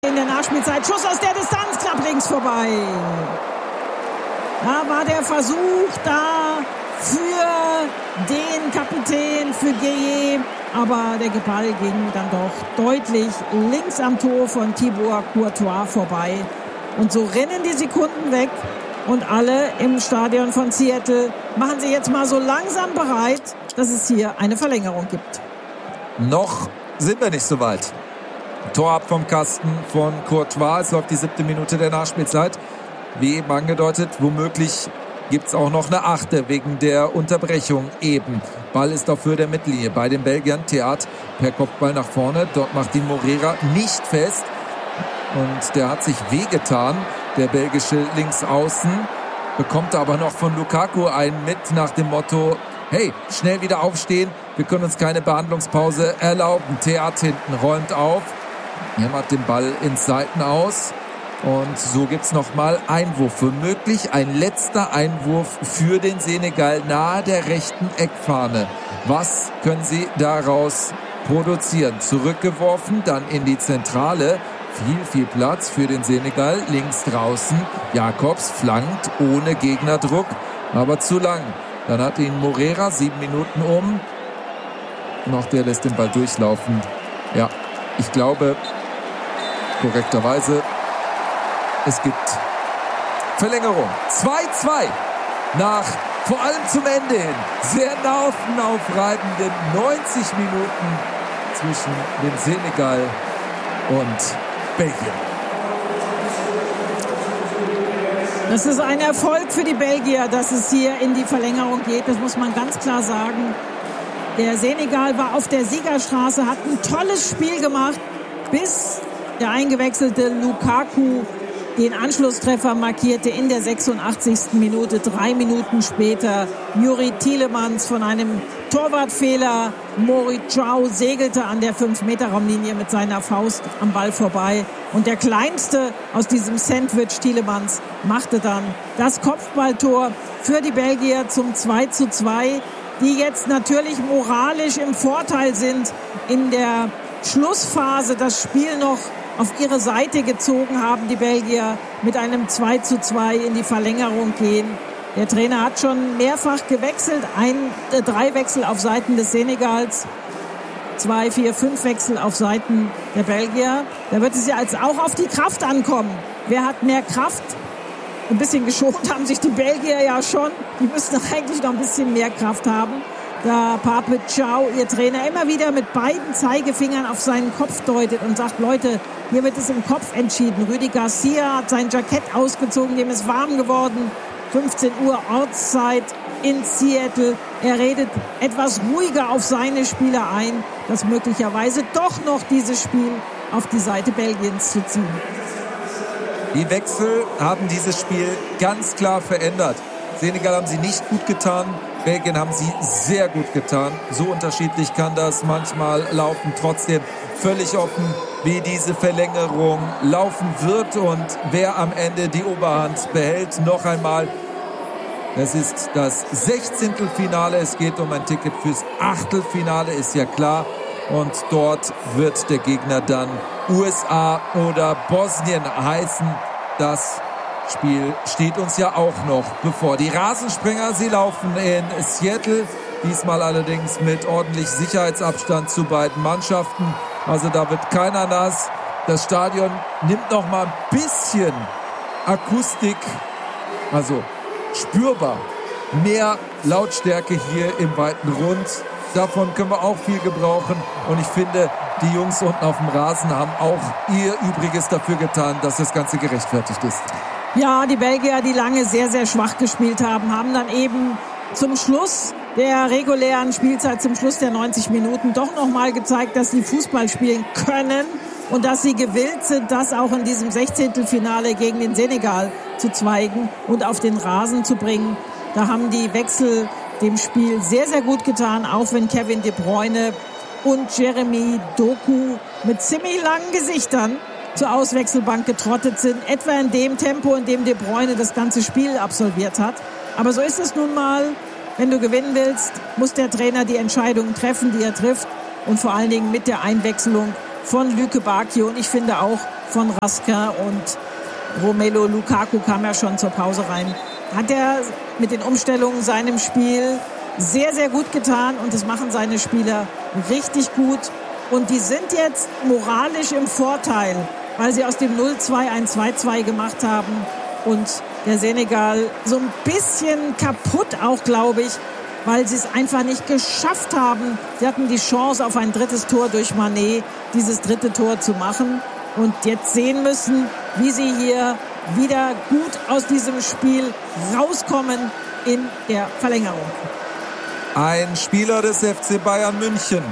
In der Nachspielzeit, Schuss aus der Distanz, knapp links vorbei. Da war der Versuch da für den Kapitän, für Gueye, aber der Ball ging dann doch deutlich links am Tor von Thibaut Courtois vorbei. Und so rennen die Sekunden weg und alle im Stadion von Seattle machen sich jetzt mal so langsam bereit, dass es hier eine Verlängerung gibt. Noch sind wir nicht so weit. Tor ab vom Kasten von Courtois. Es läuft die 7. Minute der Nachspielzeit. Wie eben angedeutet, womöglich gibt es auch noch eine 8. wegen der Unterbrechung eben. Ball ist auf Höhe der Mittellinie bei den Belgiern. Theat per Kopfball nach vorne. Dort macht ihn Moreira nicht fest. Und der hat sich wehgetan, der belgische Linksaußen. Bekommt aber noch von Lukaku einen mit nach dem Motto: Hey, schnell wieder aufstehen. Wir können uns keine Behandlungspause erlauben. Theat hinten räumt auf. Hämmert den Ball ins Seitenaus. Und so gibt's nochmal Einwurf. Womöglich ein letzter Einwurf für den Senegal nahe der rechten Eckfahne. Was können sie daraus produzieren? Zurückgeworfen, dann in die Zentrale. Viel Platz für den Senegal. Links draußen. Jakobs flankt ohne Gegnerdruck, aber zu lang. Dann hat ihn Moreira 7 Minuten um. Und auch der lässt den Ball durchlaufen. Ja, ich glaube, korrekterweise, es gibt Verlängerung. 2-2 nach vor allem zum Ende hin sehr nervenaufreibenden 90 Minuten zwischen dem Senegal und Belgien. Das ist ein Erfolg für die Belgier, dass es hier in die Verlängerung geht. Das muss man ganz klar sagen. Der Senegal war auf der Siegerstraße, hat ein tolles Spiel gemacht, bis der eingewechselte Lukaku den Anschlusstreffer markierte in der 86. Minute. 3 Minuten später Youri Tielemans von einem Torwartfehler. Maurice Chow segelte an der 5-Meter-Raumlinie mit seiner Faust am Ball vorbei. Und der Kleinste aus diesem Sandwich, Tielemans, machte dann das Kopfballtor für die Belgier zum 2:2, die jetzt natürlich moralisch im Vorteil sind, in der Schlussphase das Spiel noch auf ihre Seite gezogen haben, die Belgier mit einem 2:2 in die Verlängerung gehen. Der Trainer hat schon mehrfach gewechselt, 3 Wechsel auf Seiten des Senegals, 2, 4, 5 Wechsel auf Seiten der Belgier. Da wird es ja jetzt auch auf die Kraft ankommen. Wer hat mehr Kraft? Ein bisschen geschont haben sich die Belgier ja schon. Die müssen eigentlich noch ein bisschen mehr Kraft haben. Da Pape Thiaw, ihr Trainer, immer wieder mit beiden Zeigefingern auf seinen Kopf deutet und sagt: Leute, hier wird es im Kopf entschieden. Rüdi Garcia hat sein Jackett ausgezogen, dem ist warm geworden. 15 Uhr Ortszeit in Seattle. Er redet etwas ruhiger auf seine Spieler ein, dass möglicherweise doch noch dieses Spiel auf die Seite Belgiens zu ziehen. Die Wechsel haben dieses Spiel ganz klar verändert. Senegal haben sie nicht gut getan, Belgien haben sie sehr gut getan. So unterschiedlich kann das manchmal laufen. Trotzdem völlig offen, wie diese Verlängerung laufen wird und wer am Ende die Oberhand behält. Noch einmal, es ist das 16. Finale. Es geht um ein Ticket fürs Achtelfinale, ist ja klar. Und dort wird der Gegner dann USA oder Bosnien heißen. Das Spiel steht uns ja auch noch bevor. Die Rasensprenger, sie laufen in Seattle. Diesmal allerdings mit ordentlich Sicherheitsabstand zu beiden Mannschaften. Also da wird keiner nass. Das Stadion nimmt noch mal ein bisschen Akustik, also spürbar mehr Lautstärke hier im weiten Rund. Davon können wir auch viel gebrauchen. Und ich finde, die Jungs unten auf dem Rasen haben auch ihr Übriges dafür getan, dass das Ganze gerechtfertigt ist. Ja, die Belgier, die lange sehr, sehr schwach gespielt haben, haben dann eben zum Schluss der regulären Spielzeit, zum Schluss der 90 Minuten doch nochmal gezeigt, dass sie Fußball spielen können und dass sie gewillt sind, das auch in diesem 16. Finale gegen den Senegal zu zeigen und auf den Rasen zu bringen. Da haben die Wechsel dem Spiel sehr, sehr gut getan, auch wenn Kevin De Bruyne und Jeremy Doku mit ziemlich langen Gesichtern zur Auswechselbank getrottet sind, etwa in dem Tempo, in dem De Bruyne das ganze Spiel absolviert hat. Aber so ist es nun mal. Wenn du gewinnen willst, muss der Trainer die Entscheidungen treffen, die er trifft. Und vor allen Dingen mit der Einwechslung von Luke Bacchio und ich finde auch von Raska und Romelu Lukaku kam ja schon zur Pause rein. Hat er mit den Umstellungen seinem Spiel sehr, sehr gut getan und das machen seine Spieler richtig gut. Und die sind jetzt moralisch im Vorteil, weil sie aus dem 0-2 ein 2-2 gemacht haben und der Senegal so ein bisschen kaputt auch, glaube ich, weil sie es einfach nicht geschafft haben. Sie hatten die Chance auf ein drittes Tor durch Mané, dieses dritte Tor zu machen und jetzt sehen müssen, wie sie hier wieder gut aus diesem Spiel rauskommen in der Verlängerung. Ein Spieler des FC Bayern München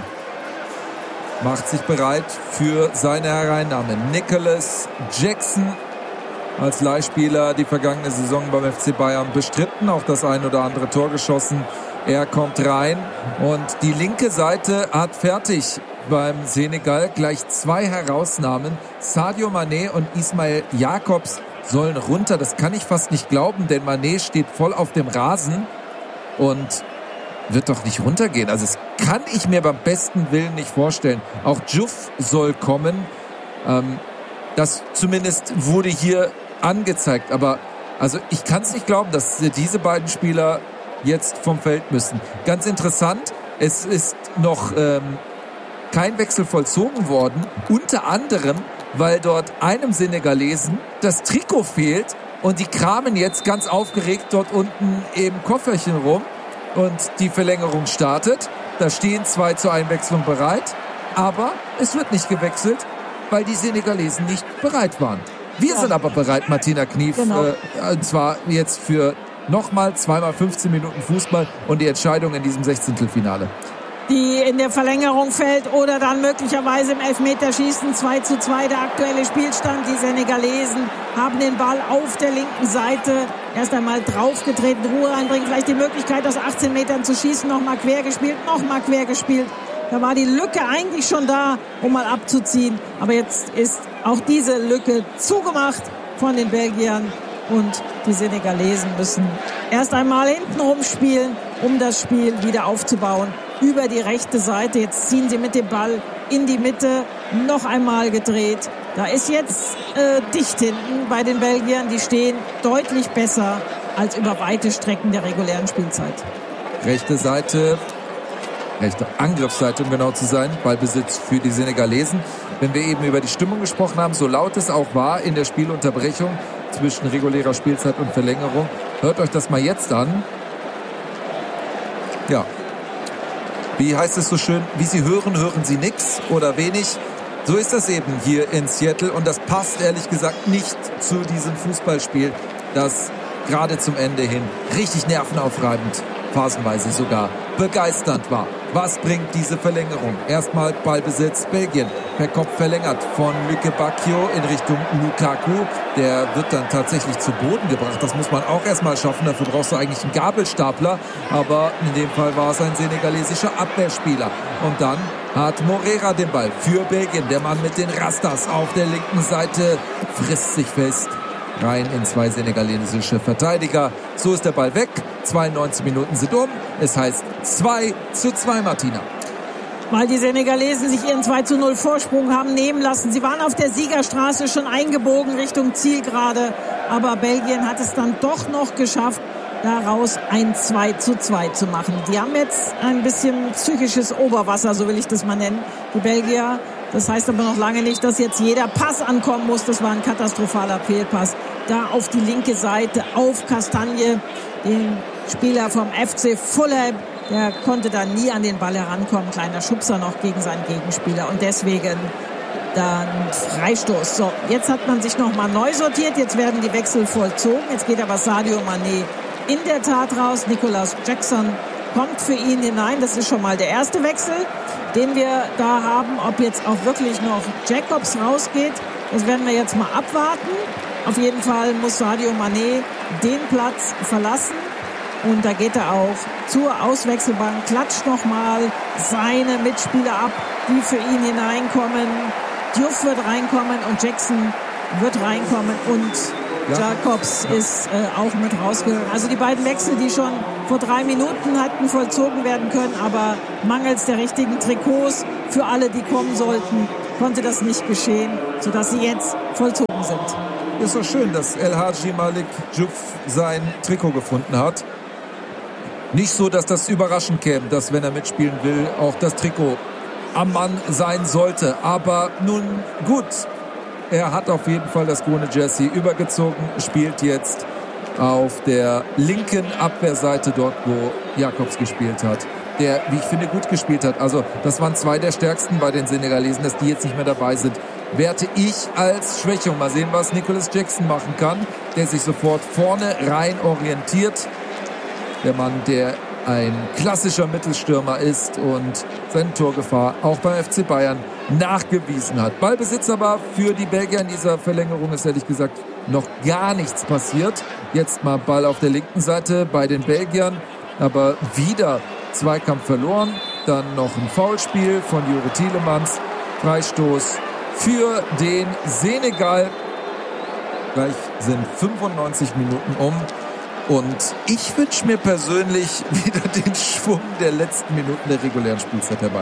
macht sich bereit für seine Hereinnahme. Nicolas Jackson, als Leihspieler die vergangene Saison beim FC Bayern bestritten, auch das ein oder andere Tor geschossen. Er kommt rein und die linke Seite hat fertig beim Senegal. Gleich 2 Herausnahmen. Sadio Mané und Ismail Jakobs sollen runter. Das kann ich fast nicht glauben, denn Mané steht voll auf dem Rasen und wird doch nicht runtergehen. Also das kann ich mir beim besten Willen nicht vorstellen. Auch Diouf soll kommen. Das zumindest wurde hier angezeigt. Aber also ich kann es nicht glauben, dass diese beiden Spieler jetzt vom Feld müssen. Ganz interessant, es ist noch kein Wechsel vollzogen worden. Unter anderem, weil dort einem Senegalesen das Trikot fehlt und die kramen jetzt ganz aufgeregt dort unten im Kofferchen rum. Und die Verlängerung startet. Da stehen 2 zur Einwechslung bereit. Aber es wird nicht gewechselt, weil die Senegalesen nicht bereit waren. Wir sind aber bereit, Martina Knief. Genau. Und zwar jetzt für nochmal 2x 15 Minuten Fußball und die Entscheidung in diesem 16. Die in der Verlängerung fällt oder dann möglicherweise im Elfmeterschießen 2:2 der aktuelle Spielstand. Die Senegalesen haben den Ball auf der linken Seite erst einmal draufgetreten, Ruhe reinbringen, vielleicht die Möglichkeit aus 18 Metern zu schießen, nochmal quer gespielt. Da war die Lücke eigentlich schon da, um mal abzuziehen. Aber jetzt ist auch diese Lücke zugemacht von den Belgiern und die Senegalesen müssen erst einmal hinten rumspielen, um das Spiel wieder aufzubauen. Über die rechte Seite. Jetzt ziehen sie mit dem Ball in die Mitte. Noch einmal gedreht. Da ist jetzt dicht hinten bei den Belgiern. Die stehen deutlich besser als über weite Strecken der regulären Spielzeit. Rechte Seite, rechte Angriffsseite, um genau zu sein. Ballbesitz für die Senegalesen. Wenn wir eben über die Stimmung gesprochen haben, so laut es auch war in der Spielunterbrechung zwischen regulärer Spielzeit und Verlängerung, hört euch das mal jetzt an. Ja. Wie heißt es so schön? Wie Sie hören, hören Sie nichts oder wenig. So ist das eben hier in Seattle und das passt ehrlich gesagt nicht zu diesem Fußballspiel, das gerade zum Ende hin richtig nervenaufreibend, phasenweise sogar begeisternd war. Was bringt diese Verlängerung? Erstmal Ballbesitz Belgien. Per Kopf verlängert von Luke Bacchio in Richtung Lukaku. Der wird dann tatsächlich zu Boden gebracht. Das muss man auch erstmal schaffen. Dafür brauchst du eigentlich einen Gabelstapler. Aber in dem Fall war es ein senegalesischer Abwehrspieler. Und dann hat Moreira den Ball für Belgien. Der Mann mit den Rastas auf der linken Seite frisst sich fest rein in 2 senegalesische Verteidiger. So ist der Ball weg. 92 Minuten sind um. Es heißt 2:2, Martina. Weil die Senegalesen sich ihren 2:0 Vorsprung haben nehmen lassen. Sie waren auf der Siegerstraße schon eingebogen Richtung Zielgerade. Aber Belgien hat es dann doch noch geschafft, daraus ein 2:2 zu machen. Die haben jetzt ein bisschen psychisches Oberwasser, so will ich das mal nennen, die Belgier. Das heißt aber noch lange nicht, dass jetzt jeder Pass ankommen muss. Das war ein katastrophaler Fehlpass. Da auf die linke Seite, auf Castagne, den Spieler vom FC Fulham. Der konnte da nie an den Ball herankommen. Kleiner Schubser noch gegen seinen Gegenspieler. Und deswegen dann Freistoß. So, jetzt hat man sich nochmal neu sortiert. Jetzt werden die Wechsel vollzogen. Jetzt geht aber Sadio Mané in der Tat raus. Nicolas Jackson kommt für ihn hinein. Das ist schon mal der erste Wechsel, den wir da haben. Ob jetzt auch wirklich noch Jakobs rausgeht, das werden wir jetzt mal abwarten. Auf jeden Fall muss Sadio Mané den Platz verlassen. Und da geht er auch zur Auswechselbank, klatscht nochmal seine Mitspieler ab, die für ihn hineinkommen. Diouf wird reinkommen und Jackson wird reinkommen und Jakobs ist auch mit rausgegangen. Also die beiden Wechsel, die schon vor 3 Minuten hatten vollzogen werden können, aber mangels der richtigen Trikots für alle, die kommen sollten, konnte das nicht geschehen, sodass sie jetzt vollzogen sind. Ist so schön, dass El Hadji Malik Diouf sein Trikot gefunden hat. Nicht so, dass das überraschend käme, dass, wenn er mitspielen will, auch das Trikot am Mann sein sollte. Aber nun gut, er hat auf jeden Fall das grüne Jersey übergezogen, spielt jetzt auf der linken Abwehrseite dort, wo Jakobs gespielt hat, der, wie ich finde, gut gespielt hat. Also das waren zwei der stärksten bei den Senegalesen, dass die jetzt nicht mehr dabei sind, werte ich als Schwächung. Mal sehen, was Nicholas Jackson machen kann, der sich sofort vorne rein orientiert. Der Mann, der ein klassischer Mittelstürmer ist und seine Torgefahr auch beim FC Bayern nachgewiesen hat. Ballbesitz aber für die Belgier in dieser Verlängerung ist ehrlich gesagt noch gar nichts passiert. Jetzt mal Ball auf der linken Seite bei den Belgiern, aber wieder Zweikampf verloren. Dann noch ein Foulspiel von Youri Tielemans. Freistoß für den Senegal. Gleich sind 95 Minuten um. Und ich wünsche mir persönlich wieder den Schwung der letzten Minuten der regulären Spielzeit herbei.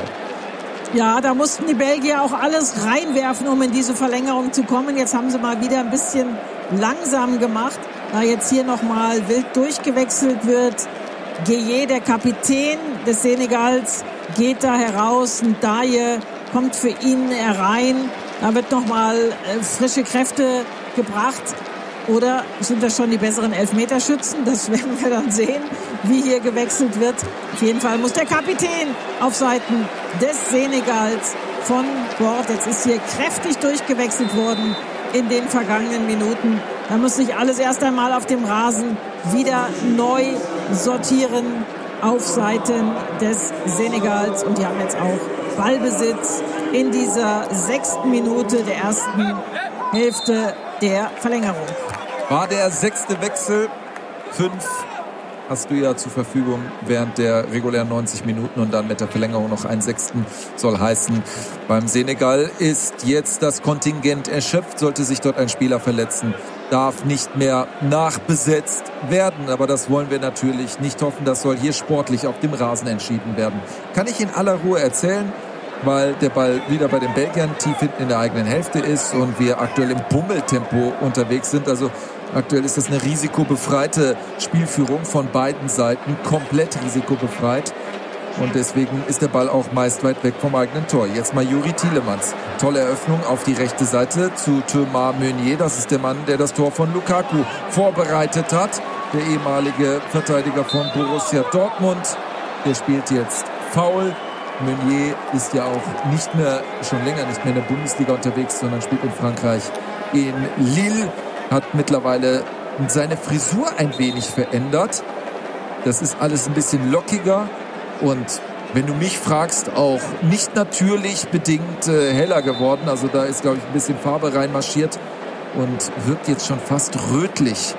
Ja, da mussten die Belgier auch alles reinwerfen, um in diese Verlängerung zu kommen. Jetzt haben sie mal wieder ein bisschen langsam gemacht, da jetzt hier nochmal wild durchgewechselt wird. Gueye, der Kapitän des Senegals, geht da heraus. Ndaye kommt für ihn herein. Da wird nochmal frische Kräfte gebracht. Oder sind das schon die besseren Elfmeterschützen? Das werden wir dann sehen, wie hier gewechselt wird. Auf jeden Fall muss der Kapitän auf Seiten des Senegals von Bord. Jetzt ist hier kräftig durchgewechselt worden in den vergangenen Minuten. Da muss sich alles erst einmal auf dem Rasen wieder neu sortieren auf Seiten des Senegals. Und die haben jetzt auch Ballbesitz in dieser 6. Minute der ersten Hälfte der Verlängerung. War der 6. Wechsel. 5 hast du ja zur Verfügung während der regulären 90 Minuten und dann mit der Verlängerung noch einen 6. soll heißen. Beim Senegal ist jetzt das Kontingent erschöpft. Sollte sich dort ein Spieler verletzen, darf nicht mehr nachbesetzt werden. Aber das wollen wir natürlich nicht hoffen. Das soll hier sportlich auf dem Rasen entschieden werden. Kann ich in aller Ruhe erzählen, weil der Ball wieder bei den Belgiern tief hinten in der eigenen Hälfte ist und wir aktuell im Pummeltempo unterwegs sind. Also aktuell ist das eine risikobefreite Spielführung von beiden Seiten, komplett risikobefreit. Und deswegen ist der Ball auch meist weit weg vom eigenen Tor. Jetzt mal Youri Tielemans. Tolle Eröffnung auf die rechte Seite zu Thomas Meunier. Das ist der Mann, der das Tor von Lukaku vorbereitet hat. Der ehemalige Verteidiger von Borussia Dortmund. Der spielt jetzt Foul. Meunier ist ja auch schon länger nicht mehr in der Bundesliga unterwegs, sondern spielt in Frankreich in Lille. Hat mittlerweile seine Frisur ein wenig verändert. Das ist alles ein bisschen lockiger und wenn du mich fragst, auch nicht natürlich bedingt heller geworden. Also da ist, glaube ich, ein bisschen Farbe reinmarschiert und wirkt jetzt schon fast rötlich.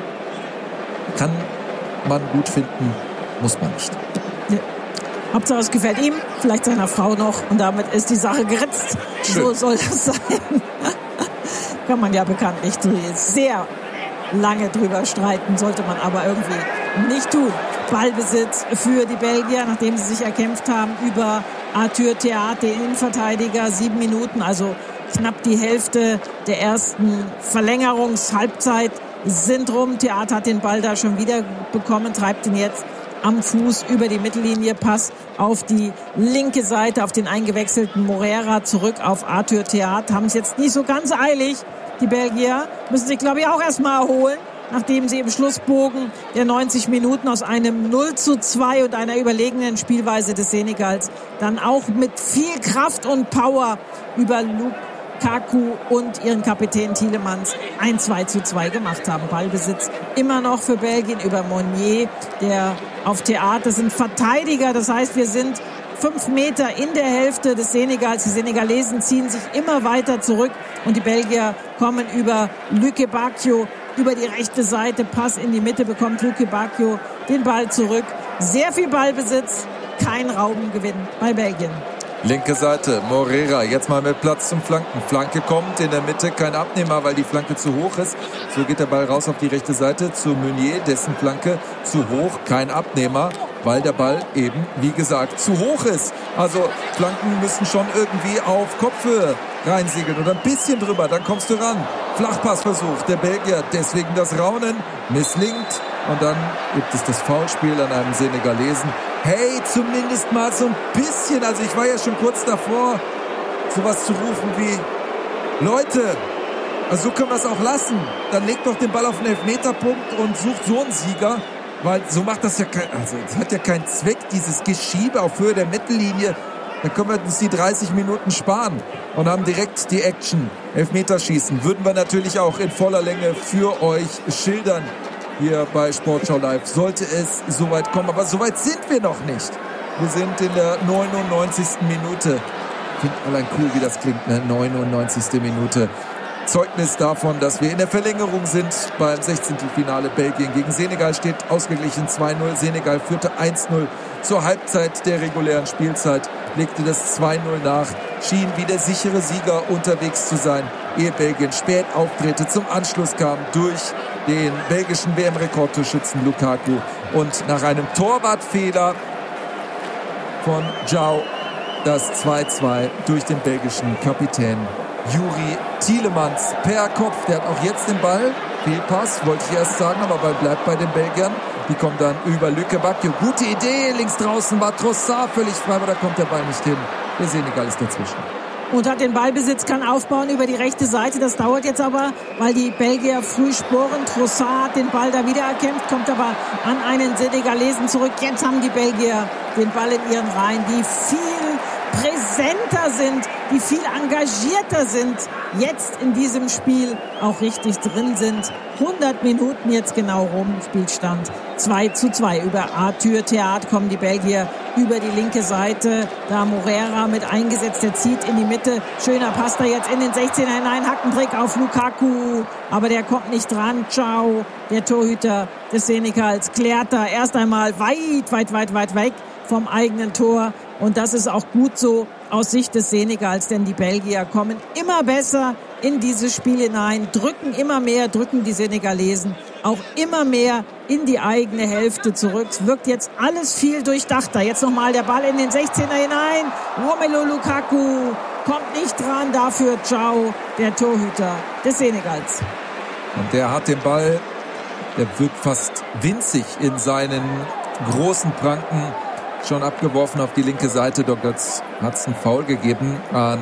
Kann man gut finden, muss man nicht. Ja. Hauptsache es gefällt ihm, vielleicht seiner Frau noch und damit ist die Sache geritzt. Schön. So soll das sein. Kann man ja bekanntlich sehr lange drüber streiten, sollte man aber irgendwie nicht tun. Ballbesitz für die Belgier, nachdem sie sich erkämpft haben über Arthur Théâtre, den Innenverteidiger, 7 Minuten, also knapp die Hälfte der ersten Verlängerungshalbzeit sind rum. Théâtre hat den Ball da schon wieder bekommen, treibt ihn jetzt am Fuß über die Mittellinie, Pass auf die linke Seite, auf den eingewechselten Moreira, zurück auf Arthur Théâtre. Haben es jetzt nicht so ganz eilig. Die Belgier müssen sich, glaube ich, auch erstmal erholen, nachdem sie im Schlussbogen der 90 Minuten aus einem 0:2 und einer überlegenen Spielweise des Senegals dann auch mit viel Kraft und Power über Lukaku und ihren Kapitän Tielemans ein 2:2 gemacht haben. Ballbesitz immer noch für Belgien über Meunier, der auf Théâtre sind Verteidiger. Das heißt, wir sind 5 Meter in der Hälfte des Senegals. Die Senegalesen ziehen sich immer weiter zurück und die Belgier kommen über Luke Bacchio über die rechte Seite. Pass in die Mitte bekommt Luke Bacchio den Ball zurück. Sehr viel Ballbesitz, kein Raumgewinn bei Belgien. Linke Seite, Moreira, jetzt mal mit Platz zum Flanken. Flanke kommt, in der Mitte kein Abnehmer, weil die Flanke zu hoch ist. So geht der Ball raus auf die rechte Seite zu Meunier, dessen Flanke zu hoch, kein Abnehmer. weil der Ball eben, wie gesagt, zu hoch ist. Also Flanken müssen schon irgendwie auf Kopfhöhe reinsegeln oder ein bisschen drüber, dann kommst du ran. Flachpassversuch der Belgier, deswegen das Raunen misslingt und dann gibt es das Foulspiel an einem Senegalesen. Hey, zumindest mal so ein bisschen, also ich war ja schon kurz davor, sowas zu rufen wie, Leute, also so können wir es auch lassen. Dann legt doch den Ball auf den Elfmeterpunkt und sucht so einen Sieger. Weil so macht das ja es hat ja keinen Zweck, dieses Geschiebe auf Höhe der Mittellinie. Dann können wir uns die 30 Minuten sparen und haben direkt die Action. Elfmeterschießen würden wir natürlich auch in voller Länge für euch schildern hier bei Sportschau Live. Sollte es soweit kommen, aber soweit sind wir noch nicht. Wir sind in der 99. Minute. Ich finde allein cool, wie das klingt, ne? 99. Minute. Zeugnis davon, dass wir in der Verlängerung sind beim 16. Finale. Belgien gegen Senegal steht ausgeglichen 2-0. Senegal führte 1-0 zur Halbzeit der regulären Spielzeit, legte das 2-0 nach, schien wie der sichere Sieger unterwegs zu sein, ehe Belgien spät aufdrehte, zum Anschluss kam durch den belgischen WM-Rekordtorschützen Lukaku und nach einem Torwartfehler von João das 2-2 durch den belgischen Kapitän Youri Tielemans per Kopf. Der hat auch jetzt den Ball. Fehlpass, wollte ich erst sagen, aber Ball bleibt bei den Belgiern. Die kommt dann über Lücke Bacchio. Gute Idee. Links draußen war Trossard völlig frei, aber da kommt der Ball nicht hin. Der Senegal ist dazwischen. Und hat den Ballbesitz, kann aufbauen über die rechte Seite. Das dauert jetzt aber, weil die Belgier früh sporen. Trossard hat den Ball da wieder erkämpft, kommt aber an einen Senegalesen zurück. Jetzt haben die Belgier den Ball in ihren Reihen, die viel präsenter sind, die viel engagierter sind, jetzt in diesem Spiel auch richtig drin sind. 100 Minuten jetzt genau rum, Spielstand 2-2. Über Arthur Theat kommen die Belgier über die linke Seite. Da Moreira mit eingesetzt, der zieht in die Mitte. Schöner Pass da jetzt in den 16er hinein, Hackentrick auf Lukaku, aber der kommt nicht dran. João, der Torhüter des Senegals, klärt da erst einmal weit weg vom eigenen Tor. Und das ist auch gut so aus Sicht des Senegals, denn die Belgier kommen immer besser in dieses Spiel hinein, drücken immer mehr, drücken die Senegalesen auch immer mehr in die eigene Hälfte zurück. Es wirkt jetzt alles viel durchdachter. Jetzt nochmal der Ball in den 16er hinein. Romelu Lukaku kommt nicht dran, dafür João, der Torhüter des Senegals. Und der hat den Ball, der wirkt fast winzig in seinen großen Pranken, schon abgeworfen auf die linke Seite. Dort hat es einen Foul gegeben an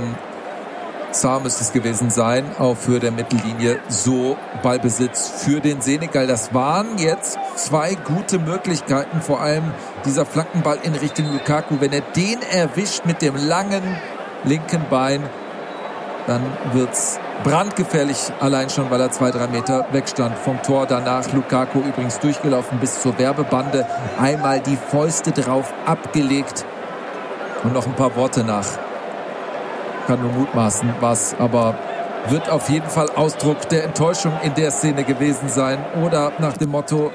Sarr, müsste es gewesen sein, auf Höhe der Mittellinie. So Ballbesitz für den Senegal. Das waren jetzt zwei gute Möglichkeiten, vor allem dieser Flankenball in Richtung Lukaku. Wenn er den erwischt mit dem langen linken Bein, dann wird's brandgefährlich, allein schon, weil er 2-3 Meter wegstand vom Tor. Danach Lukaku übrigens durchgelaufen bis zur Werbebande, einmal die Fäuste drauf abgelegt und noch ein paar Worte nach. Kann nur mutmaßen, was, aber wird auf jeden Fall Ausdruck der Enttäuschung in der Szene gewesen sein oder nach dem Motto,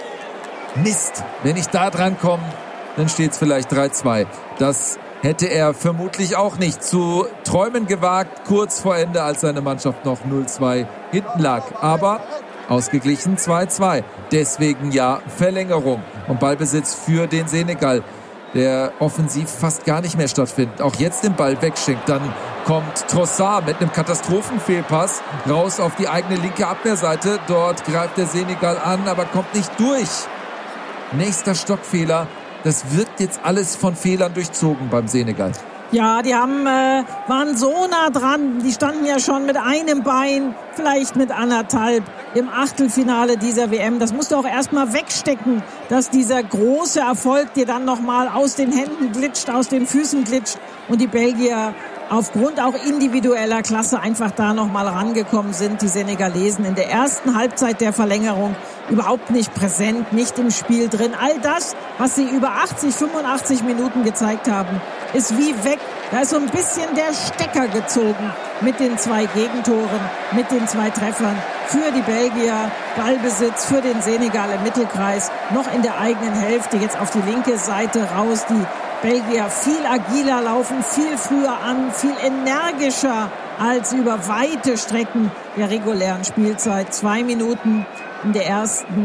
Mist, wenn ich da dran komme, dann steht's vielleicht 3-2. Das hätte er vermutlich auch nicht zu träumen gewagt, kurz vor Ende, als seine Mannschaft noch 0-2 hinten lag. Aber ausgeglichen 2-2. Deswegen ja Verlängerung und Ballbesitz für den Senegal, der offensiv fast gar nicht mehr stattfindet. Auch jetzt den Ball wegschenkt. Dann kommt Trossard mit einem Katastrophenfehlpass raus auf die eigene linke Abwehrseite. Dort greift der Senegal an, aber kommt nicht durch. Nächster Stockfehler. Das wirkt jetzt alles von Fehlern durchzogen beim Senegal. Ja, die waren so nah dran. Die standen ja schon mit einem Bein, vielleicht mit anderthalb im Achtelfinale dieser WM. Das musst du auch erstmal wegstecken, dass dieser große Erfolg dir dann nochmal aus den Händen glitscht, aus den Füßen glitscht und die Belgier aufgrund auch individueller Klasse einfach da nochmal rangekommen sind. Die Senegalesen in der ersten Halbzeit der Verlängerung überhaupt nicht präsent, nicht im Spiel drin. All das, was sie über 80, 85 Minuten gezeigt haben, ist wie weg. Da ist so ein bisschen der Stecker gezogen mit den 2 Gegentoren, mit den 2 Treffern für die Belgier. Ballbesitz für den Senegal im Mittelkreis, noch in der eigenen Hälfte, jetzt auf die linke Seite raus. Die Belgier viel agiler laufen, viel früher an, viel energischer als über weite Strecken der regulären Spielzeit. 2 Minuten in der ersten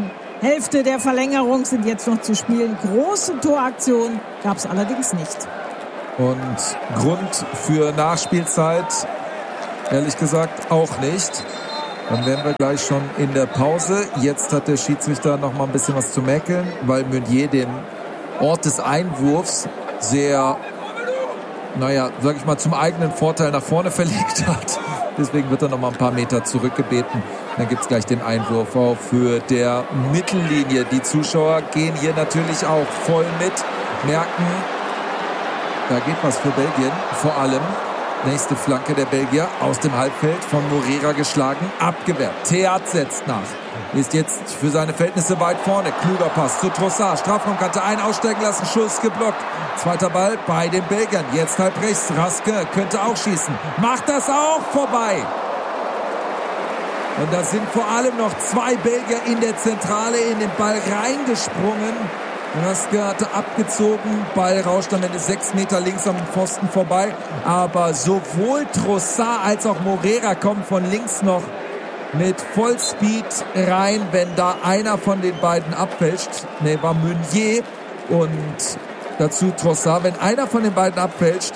Hälfte der Verlängerung sind jetzt noch zu spielen. Große Toraktion gab es allerdings nicht. Und Grund für Nachspielzeit, ehrlich gesagt, auch nicht. Dann wären wir gleich schon in der Pause. Jetzt hat der Schiedsrichter noch mal ein bisschen was zu mäkeln, weil Meunier den Ort des Einwurfs sehr, sag ich mal, zum eigenen Vorteil nach vorne verlegt hat. Deswegen wird er noch mal ein paar Meter zurückgebeten. Dann gibt es gleich den Einwurf auf Höhe der Mittellinie. Die Zuschauer gehen hier natürlich auch voll mit, merken, da geht was für Belgien, vor allem. Nächste Flanke der Belgier aus dem Halbfeld von Moreira geschlagen, abgewehrt. Theat setzt nach. Ist jetzt für seine Verhältnisse weit vorne. Kluger Pass zu Trossard. Strafraumkante ein, aussteigen lassen, Schuss geblockt. Zweiter Ball bei den Belgiern. Jetzt halb rechts. Raske könnte auch schießen. Macht das auch vorbei. Und da sind vor allem noch 2 Belgier in der Zentrale in den Ball reingesprungen. Raske hatte abgezogen, Ball rauscht am Ende 6 Meter links am Pfosten vorbei. Aber sowohl Trossard als auch Moreira kommen von links noch mit Vollspeed rein, wenn da einer von den beiden abfälscht. War Meunier und dazu Trossard. Wenn einer von den beiden abfälscht,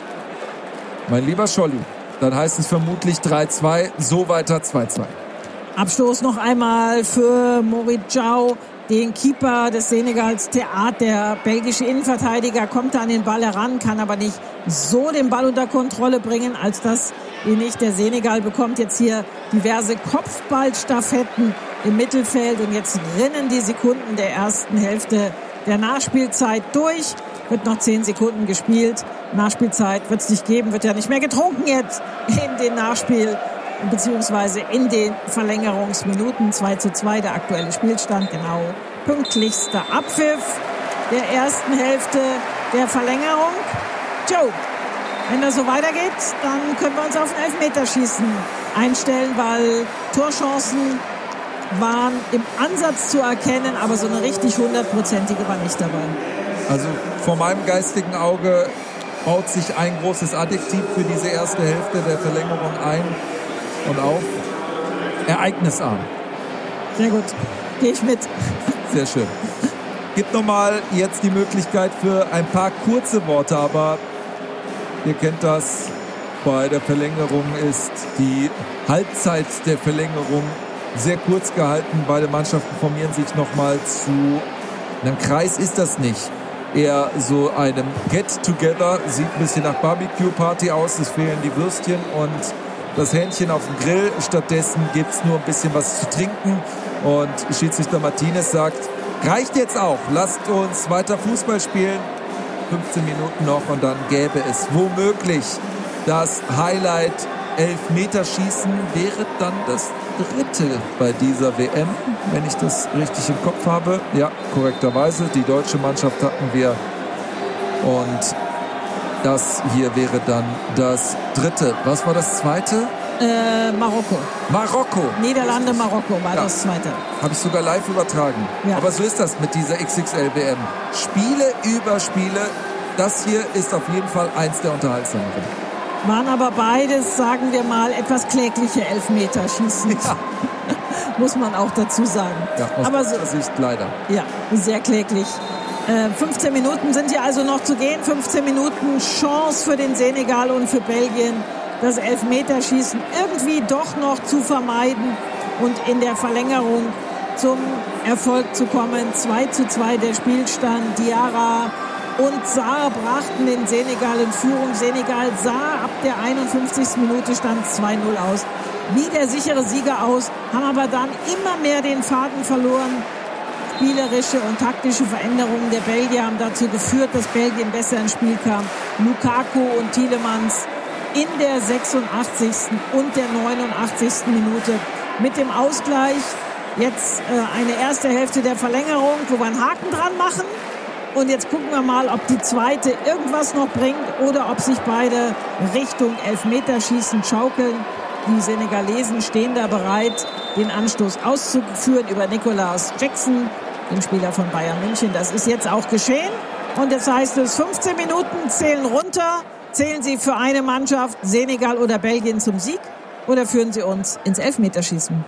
mein lieber Scholli, dann heißt es vermutlich 3-2, so weiter 2-2. Abstoß noch einmal für Morit Djao, den Keeper des Senegals. Theat, der belgische Innenverteidiger, kommt da an den Ball heran, kann aber nicht so den Ball unter Kontrolle bringen, als dass ihn nicht der Senegal bekommt jetzt hier diverse Kopfballstaffetten im Mittelfeld und jetzt rinnen die Sekunden der ersten Hälfte der Nachspielzeit durch. Wird noch 10 Sekunden gespielt. Nachspielzeit wird es nicht geben, wird ja nicht mehr getrunken jetzt in den Nachspiel beziehungsweise in den Verlängerungsminuten. 2:2 der aktuelle Spielstand, genau. Pünktlichster Abpfiff der ersten Hälfte der Verlängerung. Joe, wenn das so weitergeht, dann können wir uns auf ein Elfmeterschießen einstellen, weil Torchancen waren im Ansatz zu erkennen, aber so eine richtig 100%ige war nicht dabei. Also vor meinem geistigen Auge baut sich ein großes Adjektiv für diese erste Hälfte der Verlängerung ein und auf. Ereignisarm. Sehr gut, gehe ich mit. Sehr schön. Gibt nochmal jetzt die Möglichkeit für ein paar kurze Worte, aber ihr kennt das, bei der Verlängerung ist die Halbzeit der Verlängerung sehr kurz gehalten. Beide Mannschaften formieren sich nochmal zu einem Kreis, ist das nicht. Eher so einem Get-Together, sieht ein bisschen nach Barbecue-Party aus, es fehlen die Würstchen und das Hähnchen auf dem Grill. Stattdessen gibt es nur ein bisschen was zu trinken und Schiedsrichter Martinez sagt, reicht jetzt auch, lasst uns weiter Fußball spielen. 15 Minuten noch und dann gäbe es womöglich das Highlight. Elfmeterschießen wäre dann das 3. bei dieser WM, wenn ich das richtig im Kopf habe. Ja, korrekterweise. Die deutsche Mannschaft hatten wir und das hier wäre dann das 3. Was war das 2.? Marokko. Niederlande, Marokko war das 2. Habe ich sogar live übertragen. Ja. Aber so ist das mit dieser XXL-WM. Spiele über Spiele. Das hier ist auf jeden Fall eins der unterhaltsameren. Waren aber beides, sagen wir mal, etwas klägliche Elfmeterschießen. Ja. Muss man auch dazu sagen. Ja, aus meiner Sicht leider. Ja, sehr kläglich. 15 Minuten sind hier also noch zu gehen. 15 Minuten Chance für den Senegal und für Belgien, das Elfmeterschießen irgendwie doch noch zu vermeiden und in der Verlängerung zum Erfolg zu kommen. 2:2 der Spielstand. Diarra und Sarr brachten den Senegal in Führung. Senegal sah ab der 51. Minute stand 2:0 aus. Wie der sichere Sieger aus, haben aber dann immer mehr den Faden verloren. Spielerische und taktische Veränderungen der Belgier haben dazu geführt, dass Belgien besser ins Spiel kam. Lukaku und Tielemans in der 86. und der 89. Minute mit dem Ausgleich. Jetzt eine erste Hälfte der Verlängerung, wo wir einen Haken dran machen. Und jetzt gucken wir mal, ob die zweite irgendwas noch bringt oder ob sich beide Richtung Elfmeterschießen schaukeln. Die Senegalesen stehen da bereit, den Anstoß auszuführen über Nicolas Jackson, den Spieler von Bayern München. Das ist jetzt auch geschehen. Und jetzt heißt es, 15 Minuten zählen runter. Zählen Sie für eine Mannschaft, Senegal oder Belgien, zum Sieg? Oder führen Sie uns ins Elfmeterschießen?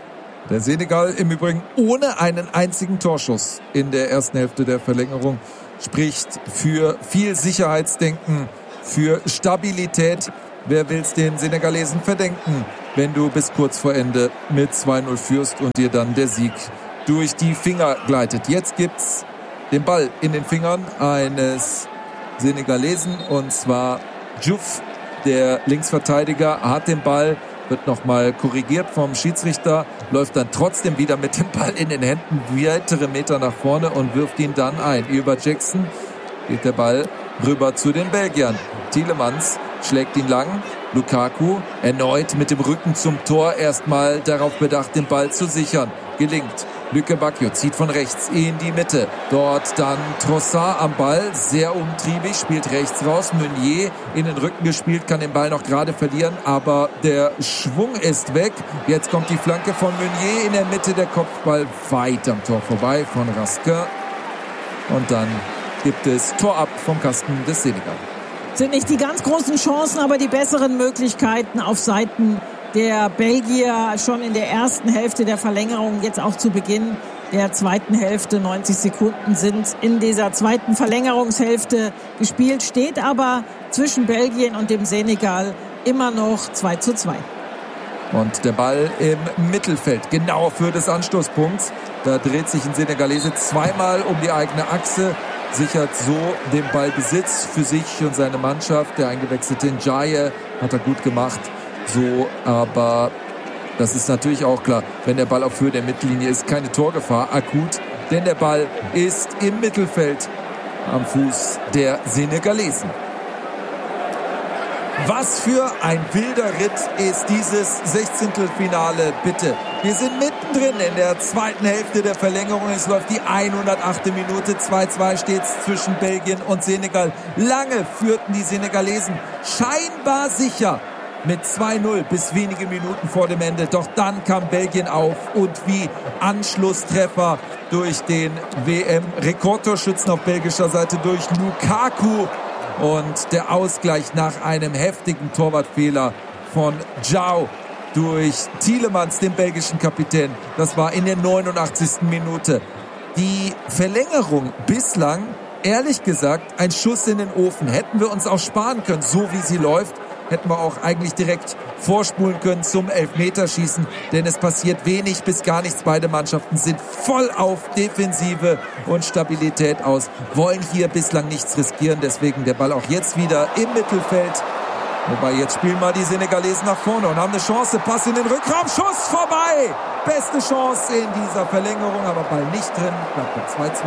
Der Senegal im Übrigen ohne einen einzigen Torschuss in der ersten Hälfte der Verlängerung spricht für viel Sicherheitsdenken, für Stabilität. Wer will's den Senegalesen verdenken, wenn du bis kurz vor Ende mit 2-0 führst und dir dann der Sieg durch die Finger gleitet. Jetzt gibt's den Ball in den Fingern eines Senegalesen und zwar Diouf, der Linksverteidiger, hat den Ball, wird nochmal korrigiert vom Schiedsrichter, läuft dann trotzdem wieder mit dem Ball in den Händen weitere Meter nach vorne und wirft ihn dann ein. Über Jackson geht der Ball rüber zu den Belgiern. Tielemans schlägt ihn lang. Lukaku erneut mit dem Rücken zum Tor, erstmal darauf bedacht, den Ball zu sichern. Gelingt. Luke Bacchio zieht von rechts in die Mitte. Dort dann Trossard am Ball, sehr umtriebig, spielt rechts raus. Meunier in den Rücken gespielt, kann den Ball noch gerade verlieren, aber der Schwung ist weg. Jetzt kommt die Flanke von Meunier in der Mitte, der Kopfball weit am Tor vorbei von Raskin. Und dann gibt es Tor ab vom Kasten des Senegal. Sind nicht die ganz großen Chancen, aber die besseren Möglichkeiten auf Seiten der Belgier schon in der ersten Hälfte der Verlängerung, jetzt auch zu Beginn der zweiten Hälfte. 90 Sekunden sind in dieser zweiten Verlängerungshälfte gespielt, steht aber zwischen Belgien und dem Senegal immer noch 2:2. Und der Ball im Mittelfeld, genau für des Anstoßpunkts. Da dreht sich ein Senegalese zweimal um die eigene Achse, sichert so den Ballbesitz für sich und seine Mannschaft. Der eingewechselte Ndiaye hat er gut gemacht. So, aber das ist natürlich auch klar, wenn der Ball auf Höhe der Mittellinie ist, keine Torgefahr akut, denn der Ball ist im Mittelfeld am Fuß der Senegalesen. Was für ein wilder Ritt ist dieses 16. Bitte. Wir sind mittendrin in der zweiten Hälfte der Verlängerung. Es läuft die 108. Minute. 2:2 steht es zwischen Belgien und Senegal. Lange führten die Senegalesen scheinbar sicher mit 2:0 bis wenige Minuten vor dem Ende. Doch dann kam Belgien auf und wie Anschlusstreffer durch den WM-Rekordtorschützen auf belgischer Seite, durch Lukaku. Und der Ausgleich nach einem heftigen Torwartfehler von João durch Tielemans, den belgischen Kapitän. Das war in der 89. Minute. Die Verlängerung bislang, ehrlich gesagt, ein Schuss in den Ofen. Hätten wir uns auch sparen können, so wie sie läuft. Hätten wir auch eigentlich direkt vorspulen können zum Elfmeterschießen, denn es passiert wenig bis gar nichts. Beide Mannschaften sind voll auf Defensive und Stabilität aus, wollen hier bislang nichts riskieren, deswegen der Ball auch jetzt wieder im Mittelfeld. Wobei jetzt spielen mal die Senegalesen nach vorne und haben eine Chance, Pass in den Rückraum, Schuss vorbei! Beste Chance in dieser Verlängerung, aber Ball nicht drin, bleibt bei 2:2.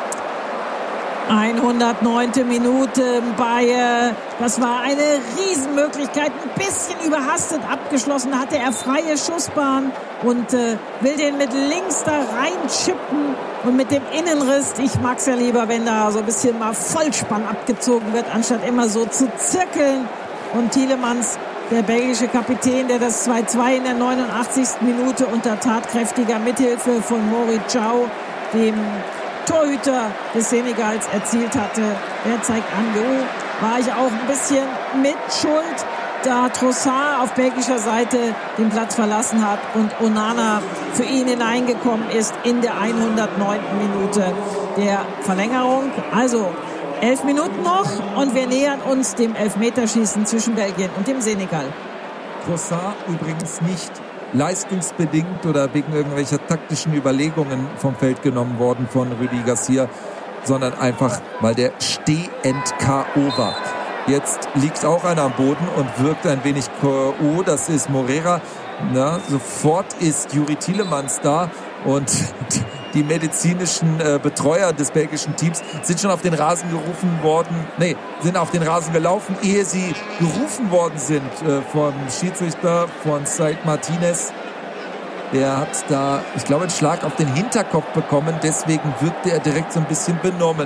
109. Minute bei, das war eine Riesenmöglichkeit, ein bisschen überhastet abgeschlossen, hatte er freie Schussbahn und will den mit links da reinchippen und mit dem Innenriss. Ich mag's ja lieber, wenn da so ein bisschen mal Vollspann abgezogen wird, anstatt immer so zu zirkeln. Und Tielemans, der belgische Kapitän, der das 2:2 in der 89. Minute unter tatkräftiger Mithilfe von Maurice João, dem Torhüter des Senegals, erzielt hatte. Er zeigt an, war ich auch ein bisschen mit Schuld, da Trossard auf belgischer Seite den Platz verlassen hat und Onana für ihn hineingekommen ist in der 109. Minute der Verlängerung. Also 11 Minuten noch und wir nähern uns dem Elfmeterschießen zwischen Belgien und dem Senegal. Trossard übrigens nicht leistungsbedingt oder wegen irgendwelcher taktischen Überlegungen vom Feld genommen worden von Rudi Garcia, sondern einfach, weil der stehend K.O. war. Jetzt liegt auch einer am Boden und wirkt ein wenig K.O., das ist Moreira. Na, sofort ist Youri Tielemans da und die medizinischen Betreuer des belgischen Teams sind schon auf den Rasen sind auf den Rasen gelaufen, ehe sie gerufen worden sind vom Schiedsrichter, von Said Martinez. Der hat da, ich glaube, einen Schlag auf den Hinterkopf bekommen, deswegen wirkte er direkt so ein bisschen benommen.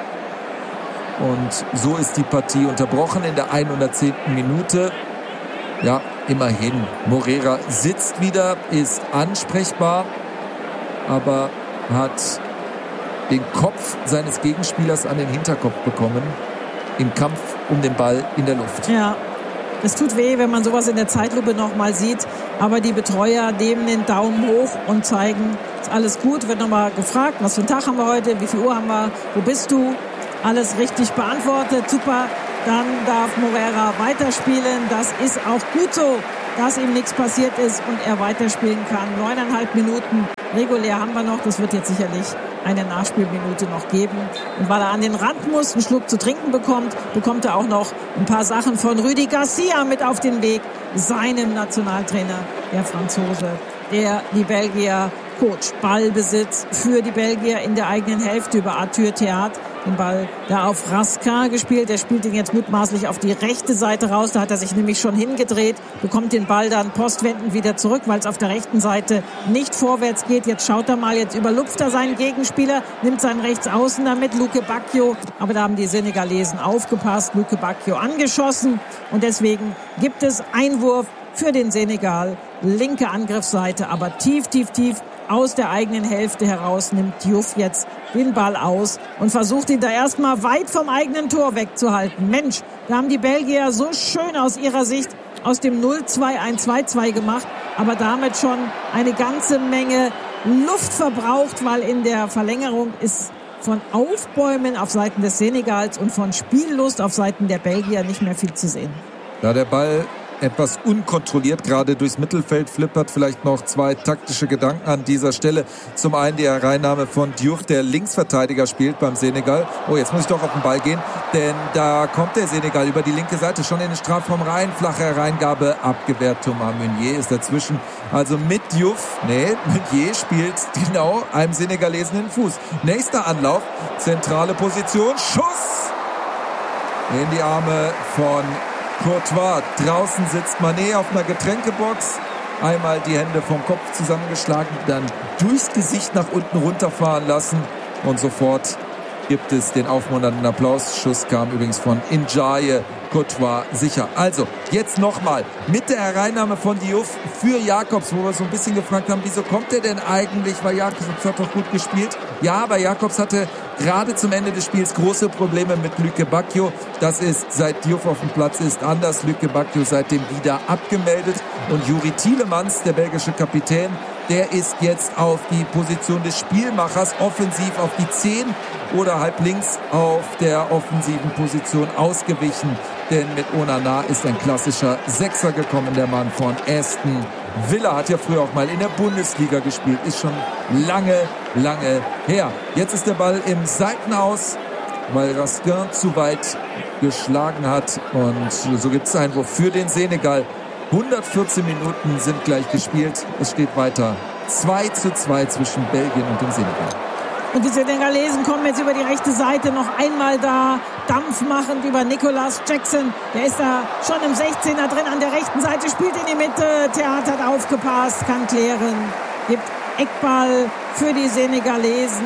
Und so ist die Partie unterbrochen in der 110. Minute. Ja, immerhin. Moreira sitzt wieder, ist ansprechbar, aber hat den Kopf seines Gegenspielers an den Hinterkopf bekommen im Kampf um den Ball in der Luft. Ja, Es tut weh, wenn man sowas in der Zeitlupe nochmal sieht. Aber die Betreuer nehmen den Daumen hoch und zeigen, ist alles gut. Wird nochmal gefragt, was für einen Tag haben wir heute, wie viel Uhr haben wir, wo bist du? Alles richtig beantwortet, super. Dann darf Moreira weiterspielen. Das ist auch gut so, dass ihm nichts passiert ist und er weiterspielen kann. 9,5 Minuten regulär haben wir noch. Das wird jetzt sicherlich eine Nachspielminute noch geben. Und weil er an den Rand muss, einen Schluck zu trinken bekommt, bekommt er auch noch ein paar Sachen von Rudi Garcia mit auf den Weg, seinem Nationaltrainer, der Franzose, der die Belgier coacht. Ballbesitz für die Belgier in der eigenen Hälfte über Arthur Théâtre. Den Ball da auf Raskin gespielt. Der spielt ihn jetzt mutmaßlich auf die rechte Seite raus. Da hat er sich nämlich schon hingedreht, bekommt den Ball dann postwendend wieder zurück, weil es auf der rechten Seite nicht vorwärts geht. Jetzt schaut er mal, jetzt überlupft er seinen Gegenspieler, nimmt seinen Rechtsaußen damit, Luke Bacchio. Aber da haben die Senegalesen aufgepasst, Luke Bacchio angeschossen. Und deswegen gibt es Einwurf für den Senegal. Linke Angriffsseite, aber tief aus der eigenen Hälfte heraus nimmt Diouf jetzt den Ball aus und versucht ihn da erstmal weit vom eigenen Tor wegzuhalten. Mensch, da haben die Belgier so schön aus ihrer Sicht aus dem 0-2 ein 2-2 gemacht, aber damit schon eine ganze Menge Luft verbraucht, weil in der Verlängerung ist von Aufbäumen auf Seiten des Senegals und von Spiellust auf Seiten der Belgier nicht mehr viel zu sehen. Da der Ball etwas unkontrolliert gerade durchs Mittelfeld flippert, vielleicht noch zwei taktische Gedanken an dieser Stelle. Zum einen die Hereinnahme von Diouf, der Linksverteidiger spielt beim Senegal. Oh, jetzt muss ich doch auf den Ball gehen, denn da kommt der Senegal über die linke Seite schon in den Strafraum rein. Flache Hereingabe, abgewehrt. Thomas Meunier ist dazwischen. Also mit Diouf, Meunier spielt genau einem Senegalesen in den Fuß. Nächster Anlauf, zentrale Position, Schuss in die Arme von Courtois. Draußen sitzt Mané auf einer Getränkebox. Einmal die Hände vom Kopf zusammengeschlagen, dann durchs Gesicht nach unten runterfahren lassen. Und sofort gibt es den aufmunternden Applaus. Schuss kam übrigens von Ndiaye. Courtois sicher. Also, jetzt nochmal mit der Hereinnahme von Diouf für Jakobs, wo wir so ein bisschen gefragt haben, wieso kommt er denn eigentlich? Weil Jakobs hat doch gut gespielt. Ja, aber Jakobs hatte gerade zum Ende des Spiels große Probleme mit Luke Bacchio. Das ist, seit Diouf auf dem Platz ist, anders. Luke Bacchio seitdem wieder abgemeldet. Und Juri Tielemans, der belgische Kapitän, der ist jetzt auf die Position des Spielmachers, offensiv auf die 10 oder halb links auf der offensiven Position ausgewichen. Denn mit Onana ist ein klassischer Sechser gekommen, der Mann von Aston Villa. Hat ja früher auch mal in der Bundesliga gespielt, ist schon lange her. Jetzt ist der Ball im Seitenaus, weil Raskin zu weit geschlagen hat. Und so gibt es einen Einwurf für den Senegal. 114 Minuten sind gleich gespielt. Es steht weiter 2:2 zwischen Belgien und dem Senegal. Und die Senegalesen kommen jetzt über die rechte Seite noch einmal da, dampfmachend über Nicolas Jackson. Der ist da schon im 16er drin an der rechten Seite, spielt in die Mitte. Théâtre hat aufgepasst, kann klären, gibt Eckball für die Senegalesen.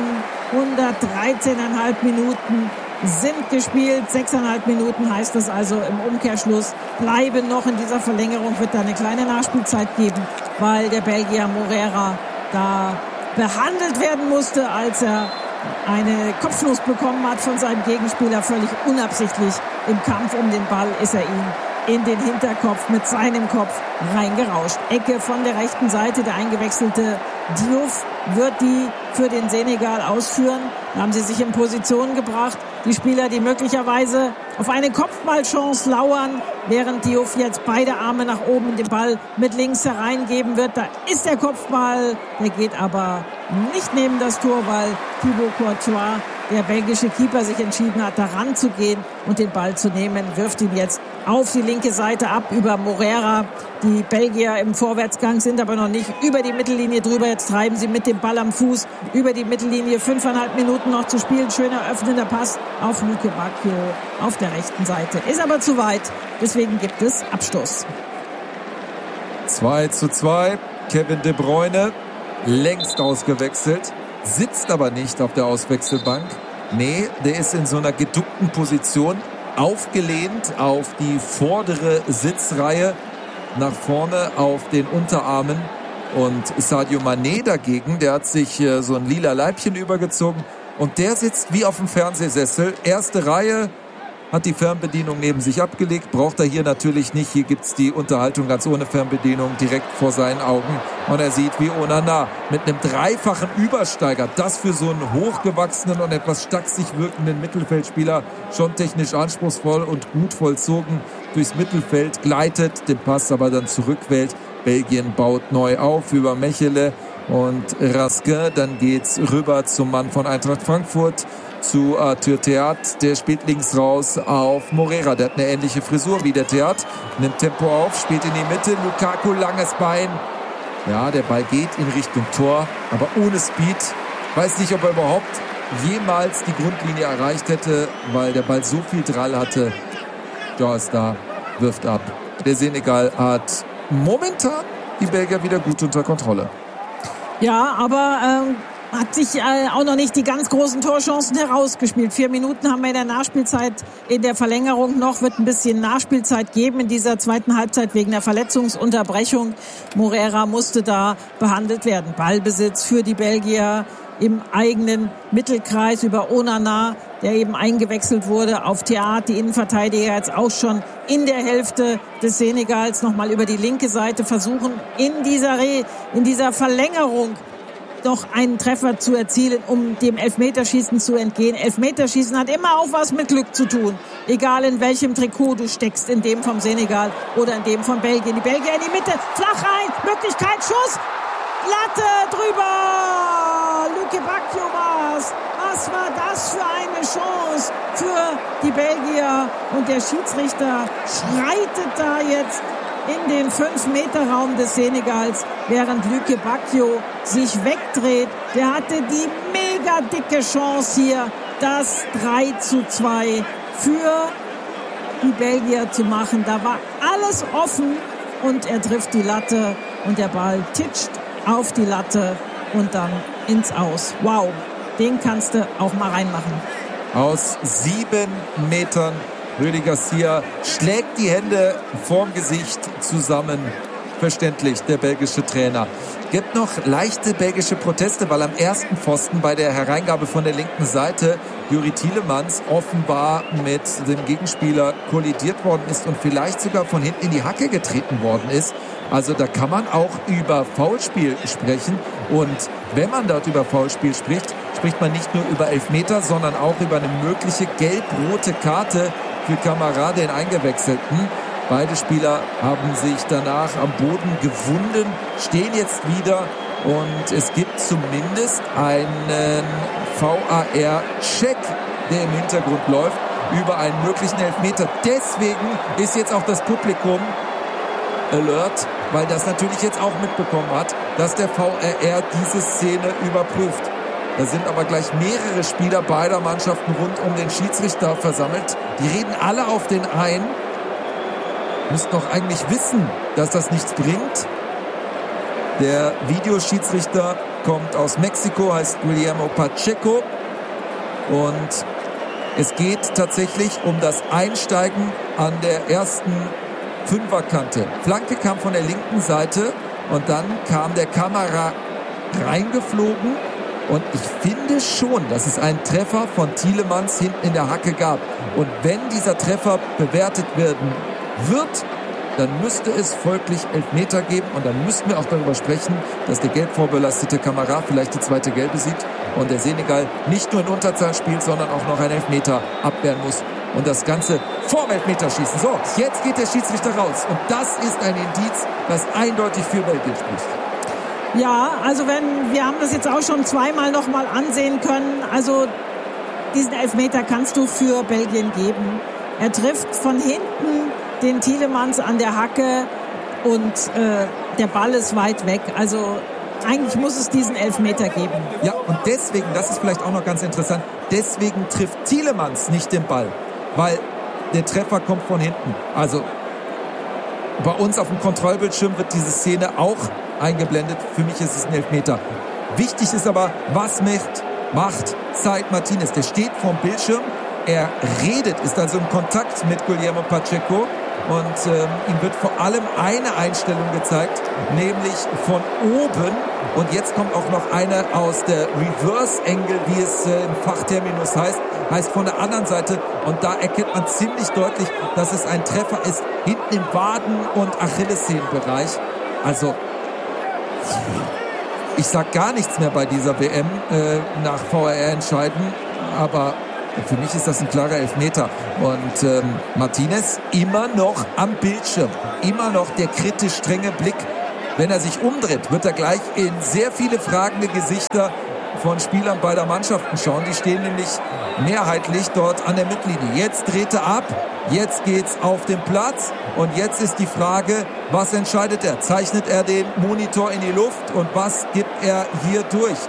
113,5 Minuten sind gespielt. 6,5 Minuten heißt das also im Umkehrschluss. Bleiben noch in dieser Verlängerung, wird da eine kleine Nachspielzeit geben, weil der Belgier Moreira da behandelt werden musste, als er eine Kopfnuss bekommen hat von seinem Gegenspieler. Völlig unabsichtlich im Kampf um den Ball ist er ihm in den Hinterkopf mit seinem Kopf reingerauscht. Ecke von der rechten Seite, der eingewechselte Diouf wird die für den Senegal ausführen. Da haben sie sich in Position gebracht. Die Spieler, die möglicherweise auf eine Kopfballchance lauern, während Diouf jetzt beide Arme nach oben den Ball mit links hereingeben wird. Da ist der Kopfball, der geht aber nicht neben das Tor, weil Thibaut Courtois, der belgische Keeper, sich entschieden hat, da ranzugehen und den Ball zu nehmen, wirft ihn jetzt auf die linke Seite ab über Moreira. Die Belgier im Vorwärtsgang sind aber noch nicht über die Mittellinie drüber. Jetzt treiben sie mit dem Ball am Fuß über die Mittellinie. 5,5 Minuten noch zu spielen. Schöner öffnender Pass auf Luke Bacchio auf der rechten Seite. Ist aber zu weit. Deswegen gibt es Abstoß. 2:2. Kevin De Bruyne längst ausgewechselt. Sitzt aber nicht auf der Auswechselbank. Nee, der ist in so einer geduckten Position, aufgelehnt auf die vordere Sitzreihe, nach vorne auf den Unterarmen. Und Sadio Mané dagegen, der hat sich so ein lila Leibchen übergezogen und der sitzt wie auf dem Fernsehsessel. Erste Reihe, hat die Fernbedienung neben sich abgelegt, braucht er hier natürlich nicht. Hier gibt's die Unterhaltung ganz ohne Fernbedienung direkt vor seinen Augen. Und er sieht, wie Onana mit einem dreifachen Übersteiger, das für so einen hochgewachsenen und etwas stachsig wirkenden Mittelfeldspieler schon technisch anspruchsvoll und gut vollzogen durchs Mittelfeld gleitet, den Pass aber dann zurückwählt. Belgien baut neu auf über Mechele und Raskin. Dann geht's rüber zum Mann von Eintracht Frankfurt, zu Arthur Theat. Der spielt links raus auf Moreira. Der hat eine ähnliche Frisur wie der Theat. Nimmt Tempo auf, spielt in die Mitte. Lukaku, langes Bein. Ja, der Ball geht in Richtung Tor, aber ohne Speed. Weiß nicht, ob er überhaupt jemals die Grundlinie erreicht hätte, weil der Ball so viel Drall hatte. Ja, ist da, wirft ab. Der Senegal hat momentan die Belgier wieder gut unter Kontrolle. Ja, aber hat sich auch noch nicht die ganz großen Torchancen herausgespielt. 4 Minuten haben wir in der Nachspielzeit, in der Verlängerung noch. Wird ein bisschen Nachspielzeit geben in dieser zweiten Halbzeit wegen der Verletzungsunterbrechung. Moreira musste da behandelt werden. Ballbesitz für die Belgier im eigenen Mittelkreis über Onana, der eben eingewechselt wurde auf Theat. Die Innenverteidiger jetzt auch schon in der Hälfte des Senegals nochmal über die linke Seite versuchen, in dieser Verlängerung noch einen Treffer zu erzielen, um dem Elfmeterschießen zu entgehen. Elfmeterschießen hat immer auch was mit Glück zu tun. Egal in welchem Trikot du steckst, in dem vom Senegal oder in dem von Belgien. Die Belgier in die Mitte, flach rein, Möglichkeit, Schuss, Latte drüber. Luke Bacchio war's. Was war das für eine Chance für die Belgier? Und der Schiedsrichter schreitet da jetzt in den 5-Meter-Raum des Senegals, während Luke Bacchio sich wegdreht. Der hatte die mega dicke Chance hier, das 3:2 für die Belgier zu machen. Da war alles offen und er trifft die Latte und der Ball titscht auf die Latte und dann ins Aus. Wow, den kannst du auch mal reinmachen. Aus 7 Metern. Rüdi Garcia schlägt die Hände vorm Gesicht zusammen. Verständlich, der belgische Trainer. Gibt noch leichte belgische Proteste, weil am ersten Pfosten bei der Hereingabe von der linken Seite Youri Tielemans offenbar mit dem Gegenspieler kollidiert worden ist und vielleicht sogar von hinten in die Hacke getreten worden ist. Also da kann man auch über Foulspiel sprechen. Und wenn man dort über Foulspiel spricht, spricht man nicht nur über Elfmeter, sondern auch über eine mögliche gelb-rote Karte für Kamara, den Eingewechselten. Beide Spieler haben sich danach am Boden gewunden, stehen jetzt wieder und es gibt zumindest einen VAR-Check, der im Hintergrund läuft, über einen möglichen Elfmeter. Deswegen ist jetzt auch das Publikum alert, weil das natürlich jetzt auch mitbekommen hat, dass der VAR diese Szene überprüft. Da sind aber gleich mehrere Spieler beider Mannschaften rund um den Schiedsrichter versammelt. Die reden alle auf den ein. Müssten doch eigentlich wissen, dass das nichts bringt. Der Videoschiedsrichter kommt aus Mexiko, heißt Guillermo Pacheco. Und es geht tatsächlich um das Einsteigen an der ersten Fünferkante. Flanke kam von der linken Seite und dann kam der Kamera reingeflogen. Und ich finde schon, dass es einen Treffer von Tielemans hinten in der Hacke gab. Und wenn dieser Treffer bewertet werden wird, dann müsste es folglich Elfmeter geben. Und dann müssten wir auch darüber sprechen, dass der gelb vorbelastete Kamera vielleicht die zweite Gelbe sieht. Und der Senegal nicht nur in Unterzahl spielt, sondern auch noch einen Elfmeter abwehren muss. Und das Ganze vorm Elfmeterschießen. So, jetzt geht der Schiedsrichter raus. Und das ist ein Indiz, das eindeutig für Belgien spricht. Ja, also wir haben das jetzt auch schon zweimal noch mal ansehen können. Also diesen Elfmeter kannst du für Belgien geben. Er trifft von hinten den Tielemans an der Hacke und der Ball ist weit weg. Also eigentlich muss es diesen Elfmeter geben. Ja, und deswegen, das ist vielleicht auch noch ganz interessant, deswegen trifft Tielemans nicht den Ball, weil der Treffer kommt von hinten. Also bei uns auf dem Kontrollbildschirm wird diese Szene auch eingeblendet. Für mich ist es ein Elfmeter. Wichtig ist aber, was macht Said Martinez. Der steht vorm Bildschirm, er redet, ist also im Kontakt mit Guillermo Pacheco und ihm wird vor allem eine Einstellung gezeigt, nämlich von oben Und jetzt kommt auch noch eine aus der Reverse Angle, wie es im Fachterminus heißt von der anderen Seite. Und da erkennt man ziemlich deutlich, dass es ein Treffer ist hinten im Waden- und Achillessehnenbereich. Also ich sag gar nichts mehr bei dieser WM nach VAR-Entscheiden, aber für mich ist das ein klarer Elfmeter. Und Martinez immer noch am Bildschirm, immer noch der kritisch strenge Blick. Wenn er sich umdreht, wird er gleich in sehr viele fragende Gesichter von Spielern beider Mannschaften schauen. Die stehen nämlich mehrheitlich dort an der Mittellinie. Jetzt dreht er ab, jetzt geht's auf den Platz und jetzt ist die Frage, was entscheidet er? Zeichnet er den Monitor in die Luft und was gibt er hier durch?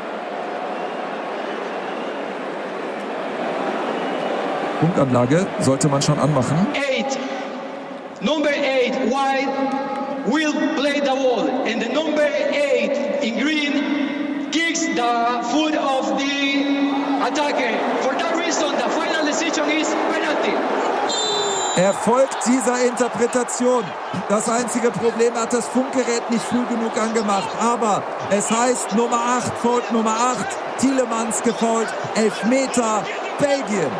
Funkanlage sollte man schon anmachen. Number 8 white will play the ball and the number 8 in green kicks the foot of the attacker. For that reason the final decision is penalty. Er folgt dieser Interpretation. Das einzige Problem, hat das Funkgerät nicht früh genug angemacht. Aber es heißt Nummer 8 fault Nummer 8. Tielemans gefault. Elfmeter Belgien.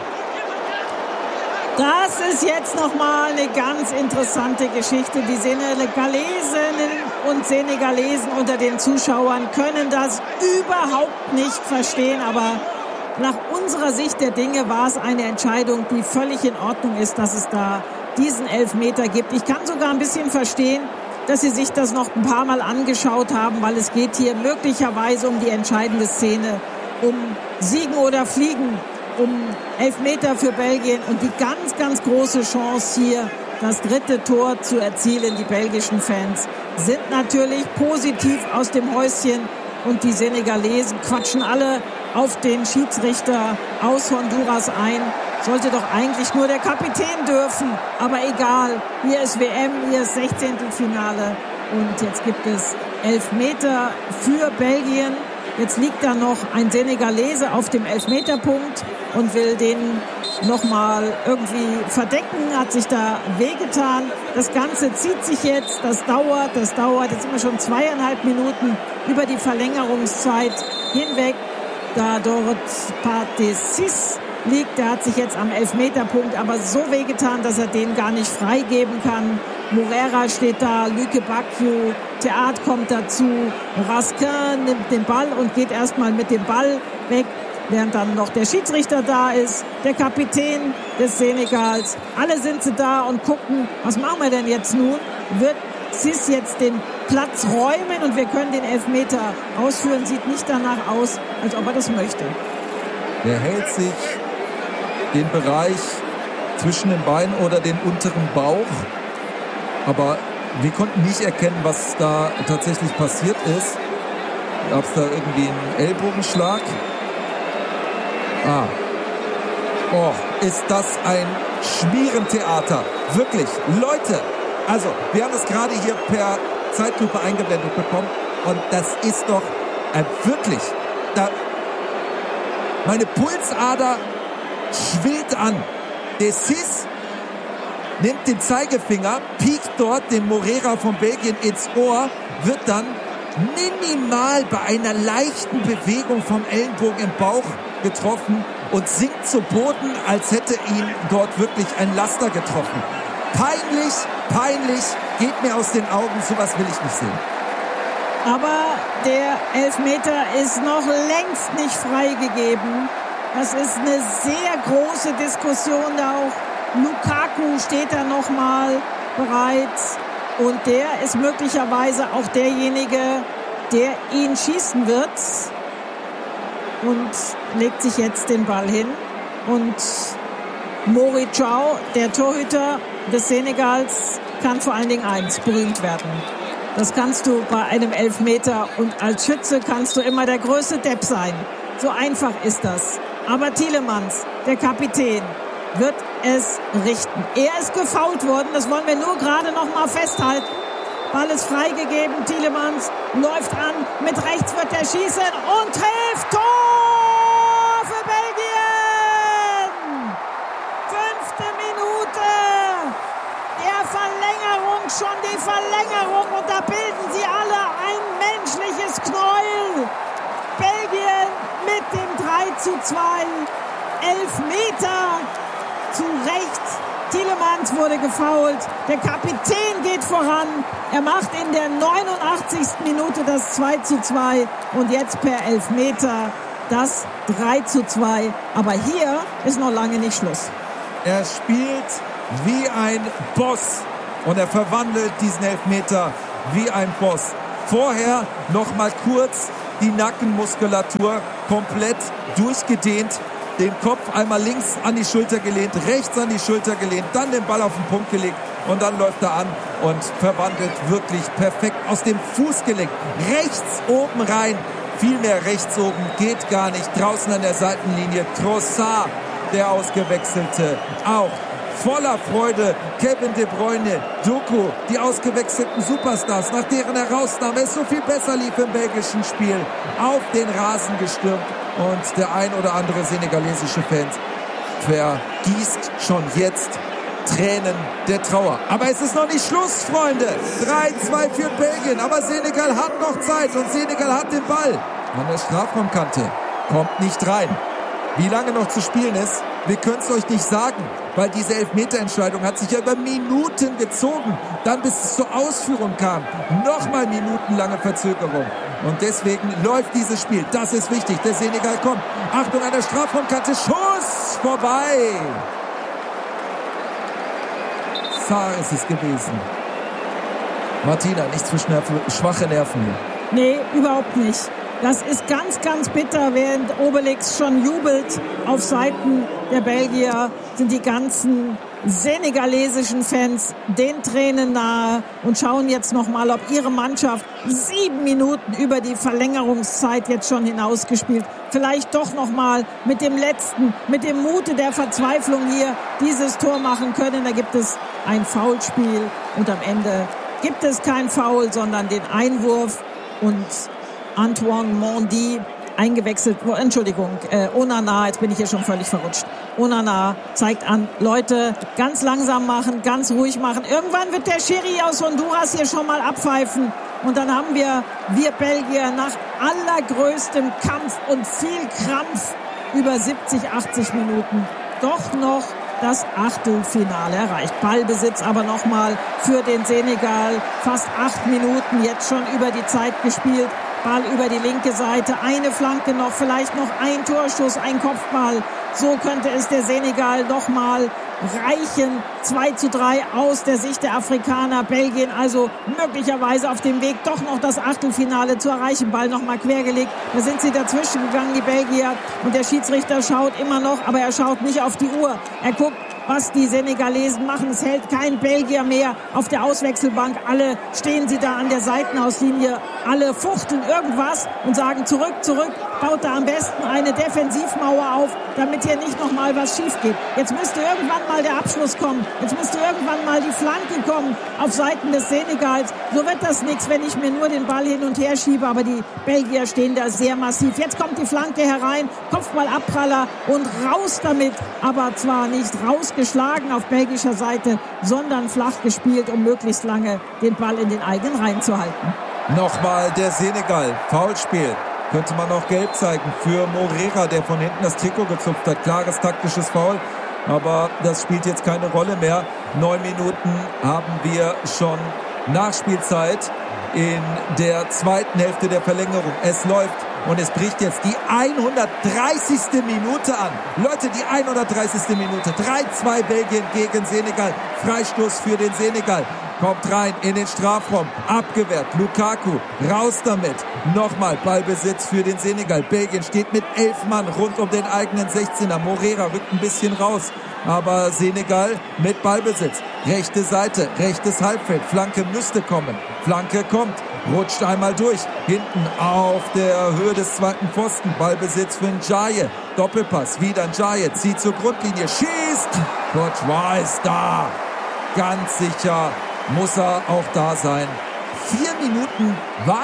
Das ist jetzt nochmal eine ganz interessante Geschichte. Die Senegalesinnen und Senegalesen unter den Zuschauern können das überhaupt nicht verstehen. Aber nach unserer Sicht der Dinge war es eine Entscheidung, die völlig in Ordnung ist, dass es da diesen Elfmeter gibt. Ich kann sogar ein bisschen verstehen, dass sie sich das noch ein paar Mal angeschaut haben, weil es geht hier möglicherweise um die entscheidende Szene, um Siegen oder Fliegen, um Elfmeter für Belgien und die ganz, ganz große Chance hier, das dritte Tor zu erzielen. Die belgischen Fans sind natürlich positiv aus dem Häuschen und die Senegalesen quatschen alle auf den Schiedsrichter aus Honduras ein. Sollte doch eigentlich nur der Kapitän dürfen, aber egal. Hier ist WM, hier ist 16. Finale und jetzt gibt es Elfmeter für Belgien. Jetzt liegt da noch ein Senegalese auf dem Elfmeterpunkt und will den nochmal irgendwie verdecken, hat sich da wehgetan. Das Ganze zieht sich jetzt, das dauert. Jetzt sind wir schon 2,5 Minuten über die Verlängerungszeit hinweg. Da dort Patesis liegt, der hat sich jetzt am Elfmeterpunkt aber so wehgetan, dass er den gar nicht freigeben kann. Morera steht da, Lüke Bacchio, Theat kommt dazu, Raskin nimmt den Ball und geht erstmal mit dem Ball weg, während dann noch der Schiedsrichter da ist, der Kapitän des Senegals. Alle sind sie da und gucken, was machen wir denn jetzt nun? Wird Sis jetzt den Platz räumen und wir können den Elfmeter ausführen? Sieht nicht danach aus, als ob er das möchte. Er hält sich den Bereich zwischen den Beinen oder den unteren Bauch. Aber wir konnten nicht erkennen, was da tatsächlich passiert ist. Gab es da irgendwie einen Ellbogenschlag? Oh, ist das ein Schmierentheater. Wirklich, Leute. Also, wir haben es gerade hier per Zeitlupe eingeblendet bekommen. Und das ist doch wirklich... meine Pulsader schwillt an. Der Sis nimmt den Zeigefinger, piekt dort dem Morera von Belgien ins Ohr, wird dann minimal bei einer leichten Bewegung vom Ellenbogen im Bauch getroffen und sinkt zu Boden, als hätte ihn dort wirklich ein Laster getroffen. Peinlich, geht mir aus den Augen, sowas will ich nicht sehen. Aber der Elfmeter ist noch längst nicht freigegeben. Das ist eine sehr große Diskussion da auch. Lukaku steht da nochmal bereit und der ist möglicherweise auch derjenige, der ihn schießen wird und legt sich jetzt den Ball hin. Und Mori Chao, der Torhüter des Senegals, kann vor allen Dingen eins, berühmt werden. Das kannst du bei einem Elfmeter und als Schütze kannst du immer der größte Depp sein. So einfach ist das. Aber Tielemans, der Kapitän, wird es richten. Er ist gefoult worden, das wollen wir nur gerade noch mal festhalten. Ball ist freigegeben, Tielemans läuft an, mit rechts wird er schießen und trifft. Tor für Belgien! 5. Minute der Verlängerung, schon die Verlängerung und da bilden sie alle ein menschliches Knäuel. 3:2. Elfmeter. Zu Recht. Tielemans wurde gefoult. Der Kapitän geht voran. Er macht in der 89. Minute das 2:2 und jetzt per Elfmeter das 3:2. Aber hier ist noch lange nicht Schluss. Er spielt wie ein Boss und er verwandelt diesen Elfmeter wie ein Boss. Vorher noch mal kurz die Nackenmuskulatur komplett durchgedehnt. Den Kopf einmal links an die Schulter gelehnt, rechts an die Schulter gelehnt, dann den Ball auf den Punkt gelegt und dann läuft er an und verwandelt wirklich perfekt aus dem Fußgelenk rechts oben rein. Viel mehr rechts oben geht gar nicht. Draußen an der Seitenlinie Trossard, der Ausgewechselte, auch voller Freude. Kevin De Bruyne, Doku, die ausgewechselten Superstars, nach deren Herausnahme es so viel besser lief im belgischen Spiel, auf den Rasen gestürmt. Und der ein oder andere senegalesische Fan vergießt schon jetzt Tränen der Trauer. Aber es ist noch nicht Schluss, Freunde. 3:2 für Belgien. Aber Senegal hat noch Zeit und Senegal hat den Ball. An der Strafraumkante. Kommt nicht rein. Wie lange noch zu spielen ist, wir können es euch nicht sagen, weil diese Elfmeterentscheidung hat sich ja über Minuten gezogen. Dann bis es zur Ausführung kam. Nochmal minutenlange Verzögerung. Und deswegen läuft dieses Spiel. Das ist wichtig. Der Senegal kommt. Achtung an der Strafraumkante. Schuss vorbei. Sarr ist es gewesen. Martina, nichts für schwache Nerven hier. Nee, überhaupt nicht. Das ist ganz, ganz bitter, während Obelix schon jubelt. Auf Seiten der Belgier sind die ganzen senegalesischen Fans den Tränen nahe und schauen jetzt nochmal, ob ihre Mannschaft 7 Minuten über die Verlängerungszeit jetzt schon hinausgespielt, vielleicht doch nochmal mit dem letzten, mit dem Mute der Verzweiflung hier dieses Tor machen können. Da gibt es ein Foulspiel und am Ende gibt es kein Foul, sondern den Einwurf und Antoine Mendy eingewechselt, Onana, jetzt bin ich hier schon völlig verrutscht. Onana zeigt an, Leute, ganz langsam machen, ganz ruhig machen. Irgendwann wird der Schiri aus Honduras hier schon mal abpfeifen. Und dann haben wir Belgier nach allergrößtem Kampf und viel Krampf über 70, 80 Minuten doch noch das Achtelfinale erreicht. Ballbesitz aber nochmal für den Senegal. Fast 8 Minuten jetzt schon über die Zeit gespielt. Ball über die linke Seite, eine Flanke noch, vielleicht noch ein Torschuss, ein Kopfball. So könnte es der Senegal nochmal reichen. 2:3 aus der Sicht der Afrikaner. Belgien also möglicherweise auf dem Weg, doch noch das Achtelfinale zu erreichen. Ball nochmal quergelegt. Da sind sie dazwischen gegangen, die Belgier. Und der Schiedsrichter schaut immer noch, aber er schaut nicht auf die Uhr. Er guckt, was die Senegalesen machen. Es hält kein Belgier mehr auf der Auswechselbank. Alle stehen sie da an der Seitenauslinie. Alle fuchteln irgendwas und sagen zurück, zurück. Baut da am besten eine Defensivmauer auf, damit hier nicht nochmal was schief geht. Jetzt müsste irgendwann mal der Abschluss kommen. Jetzt müsste irgendwann mal die Flanke kommen auf Seiten des Senegals. So wird das nichts, wenn ich mir nur den Ball hin und her schiebe. Aber die Belgier stehen da sehr massiv. Jetzt kommt die Flanke herein. Kopfballabpraller und raus damit. Aber zwar nicht rausgeschlagen auf belgischer Seite, sondern flach gespielt, um möglichst lange den Ball in den eigenen Reihen zu halten. Nochmal der Senegal. Foulspiel. Könnte man auch gelb zeigen für Moreira, der von hinten das Trikot gezupft hat. Klares taktisches Foul, aber das spielt jetzt keine Rolle mehr. 9 Minuten haben wir schon Nachspielzeit in der zweiten Hälfte der Verlängerung. Es läuft und es bricht jetzt die 130. Minute an. Leute, die 130. Minute. 3:2 Belgien gegen Senegal. Freistoß für den Senegal. Kommt rein in den Strafraum, abgewehrt, Lukaku, raus damit. Nochmal Ballbesitz für den Senegal. Belgien steht mit 11 Mann rund um den eigenen 16er. Moreira rückt ein bisschen raus, aber Senegal mit Ballbesitz. Rechte Seite, rechtes Halbfeld, Flanke müsste kommen. Flanke kommt, rutscht einmal durch. Hinten auf der Höhe des zweiten Pfosten, Ballbesitz für Ndiaye. Doppelpass, wieder Ndiaye, zieht zur Grundlinie, schießt. Courtois ist da, ganz sicher. Muss er auch da sein. 4 Minuten war.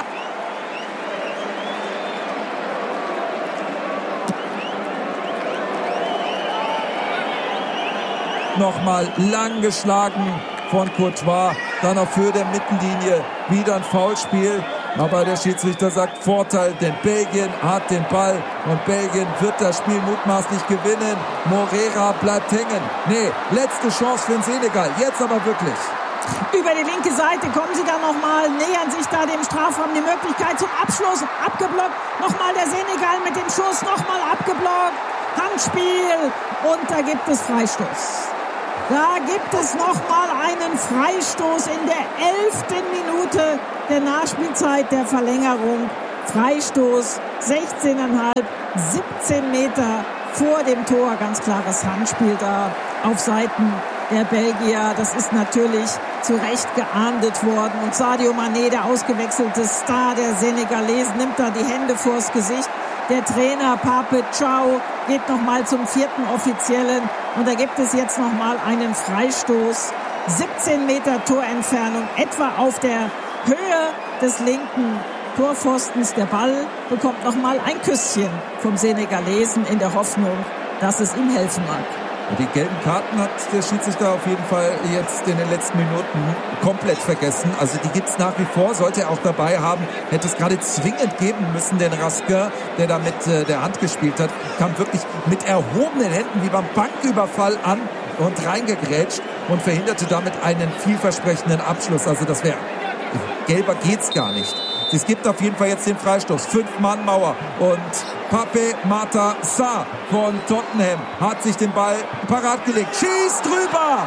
Nochmal lang geschlagen von Courtois. Dann auf Höhe der Mittellinie. Wieder ein Foulspiel. Aber der Schiedsrichter sagt Vorteil, denn Belgien hat den Ball und Belgien wird das Spiel mutmaßlich gewinnen. Moreira bleibt hängen. Nee, letzte Chance für den Senegal. Jetzt aber wirklich. Über die linke Seite kommen sie dann nochmal, nähern sich da dem Strafraum, die Möglichkeit zum Abschluss, abgeblockt. Nochmal der Senegal mit dem Schuss, nochmal abgeblockt. Handspiel und da gibt es Freistoß. Da gibt es nochmal einen Freistoß in der 11. Minute der Nachspielzeit der Verlängerung. Freistoß, 16,5, 17 Meter vor dem Tor. Ganz klares Handspiel da auf Seiten der Belgier. Das ist natürlich zu Recht geahndet worden. Und Sadio Mané, der ausgewechselte Star der Senegalesen, nimmt da die Hände vors Gesicht. Der Trainer Pape Thiaw geht nochmal zum 4. Offiziellen. Und da gibt es jetzt nochmal einen Freistoß. 17 Meter Torentfernung, etwa auf der Höhe des linken Torpfostens. Der Ball bekommt nochmal ein Küsschen vom Senegalesen in der Hoffnung, dass es ihm helfen mag. Die gelben Karten hat der Schiedsrichter auf jeden Fall jetzt in den letzten Minuten komplett vergessen. Also die gibt's nach wie vor, sollte er auch dabei haben. Hätte es gerade zwingend geben müssen, denn Raskin, der da mit der Hand gespielt hat, kam wirklich mit erhobenen Händen wie beim Banküberfall an und reingegrätscht und verhinderte damit einen vielversprechenden Abschluss. Also das wäre, gelber geht's gar nicht. Es gibt auf jeden Fall jetzt den Freistoß. 5-Mann-Mauer und Pape Matar Sarr von Tottenham hat sich den Ball parat gelegt. Schießt drüber!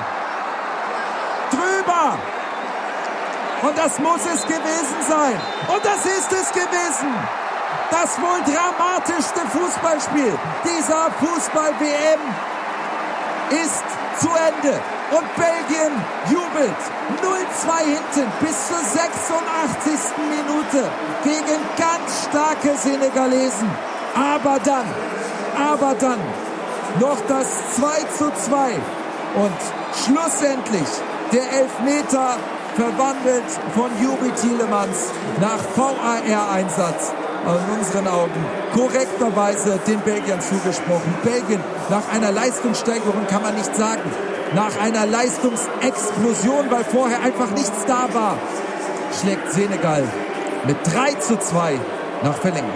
Drüber! Und das muss es gewesen sein. Und das ist es gewesen. Das wohl dramatischste Fußballspiel dieser Fußball-WM ist zu Ende. Und Belgien jubelt 0-2 hinten bis zur 86. Minute gegen ganz starke Senegalesen. Aber dann noch das 2:2 und schlussendlich der Elfmeter verwandelt von Youri Tielemans nach VAR-Einsatz. In unseren Augen korrekterweise den Belgiern zugesprochen. Belgien nach einer Leistungssteigerung kann man nicht sagen. Nach einer Leistungsexplosion, weil vorher einfach nichts da war, schlägt Senegal mit 3:2 nach Verlängerung.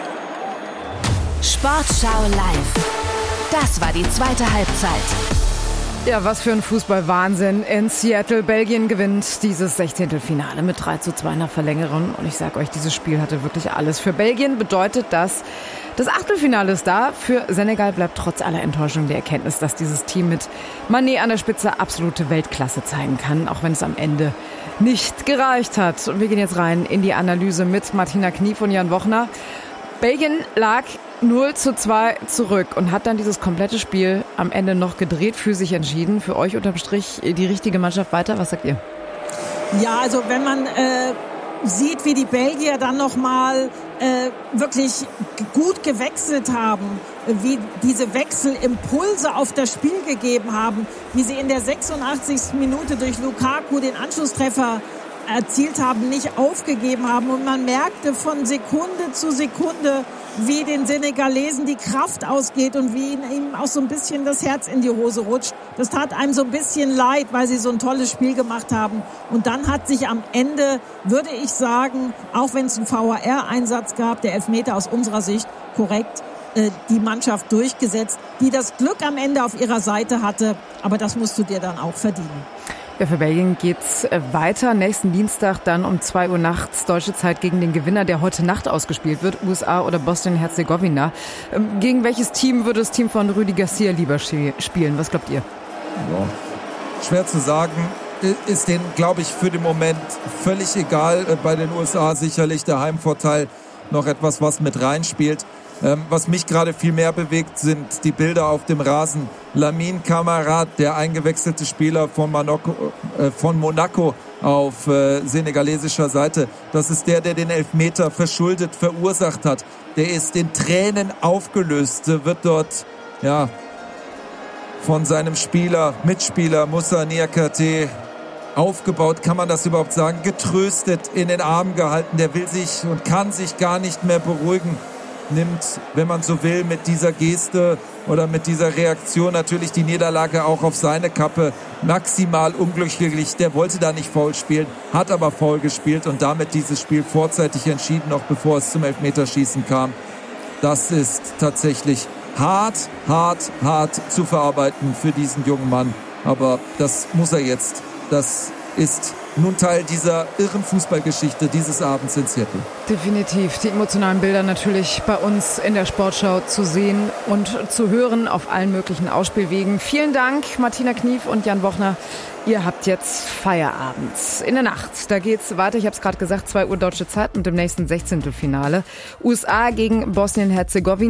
Sportschau live. Das war die zweite Halbzeit. Ja, was für ein Fußballwahnsinn in Seattle. Belgien gewinnt dieses 16. Finale mit 3:2 nach Verlängerung. Und ich sag euch, dieses Spiel hatte wirklich alles. Für Belgien bedeutet das Achtelfinale ist da. Für Senegal bleibt trotz aller Enttäuschung die Erkenntnis, dass dieses Team mit Mané an der Spitze absolute Weltklasse zeigen kann, auch wenn es am Ende nicht gereicht hat. Und wir gehen jetzt rein in die Analyse mit Martina Knief und Jan Wochner. Belgien lag 0:2 zurück und hat dann dieses komplette Spiel am Ende noch gedreht, für sich entschieden. Für euch unterm Strich die richtige Mannschaft weiter. Was sagt ihr? Ja, also wenn man sieht, wie die Belgier dann nochmal wirklich gut gewechselt haben, wie diese Wechselimpulse auf das Spiel gegeben haben, wie sie in der 86. Minute durch Lukaku den Anschlusstreffer erzielt haben, nicht aufgegeben haben. Und man merkte von Sekunde zu Sekunde, wie den Senegalesen die Kraft ausgeht und wie ihnen auch so ein bisschen das Herz in die Hose rutscht. Das tat einem so ein bisschen leid, weil sie so ein tolles Spiel gemacht haben. Und dann hat sich am Ende, würde ich sagen, auch wenn es einen VAR-Einsatz gab, der Elfmeter aus unserer Sicht korrekt, die Mannschaft durchgesetzt, die das Glück am Ende auf ihrer Seite hatte. Aber das musst du dir dann auch verdienen. Ja, für Belgien geht's weiter. Nächsten Dienstag dann um 2 Uhr nachts deutsche Zeit gegen den Gewinner, der heute Nacht ausgespielt wird, USA oder Bosnien-Herzegowina. Gegen welches Team würde das Team von Rudi Garcia lieber spielen? Was glaubt ihr? Ja, schwer zu sagen. Ist denen, glaube ich, für den Moment völlig egal. Bei den USA sicherlich der Heimvorteil noch etwas, was mit reinspielt. Was mich gerade viel mehr bewegt, sind die Bilder auf dem Rasen. Lamine Camara, der eingewechselte Spieler von Monaco auf senegalesischer Seite. Das ist der den Elfmeter verschuldet verursacht hat. Der ist in Tränen aufgelöst, wird dort von seinem Mitspieler Moussa Niakhaté aufgebaut, kann man das überhaupt sagen, getröstet, in den Armen gehalten. Der will sich und kann sich gar nicht mehr beruhigen. nimmt, wenn man so will, mit dieser Geste oder mit dieser Reaktion natürlich die Niederlage auch auf seine Kappe. Maximal unglücklich, der wollte da nicht faul spielen, hat aber faul gespielt und damit dieses Spiel vorzeitig entschieden, noch bevor es zum Elfmeterschießen kam. Das ist tatsächlich hart zu verarbeiten für diesen jungen Mann. Aber das muss er jetzt. Das ist nun Teil dieser irren Fußballgeschichte dieses Abends in Seattle. Definitiv. Die emotionalen Bilder natürlich bei uns in der Sportschau zu sehen und zu hören auf allen möglichen Ausspielwegen. Vielen Dank, Martina Knief und Jan Wochner. Ihr habt jetzt Feierabend. In der Nacht, da geht's weiter. Ich habe es gerade gesagt, 2 Uhr deutsche Zeit mit dem nächsten 16. Finale. USA gegen Bosnien-Herzegowina.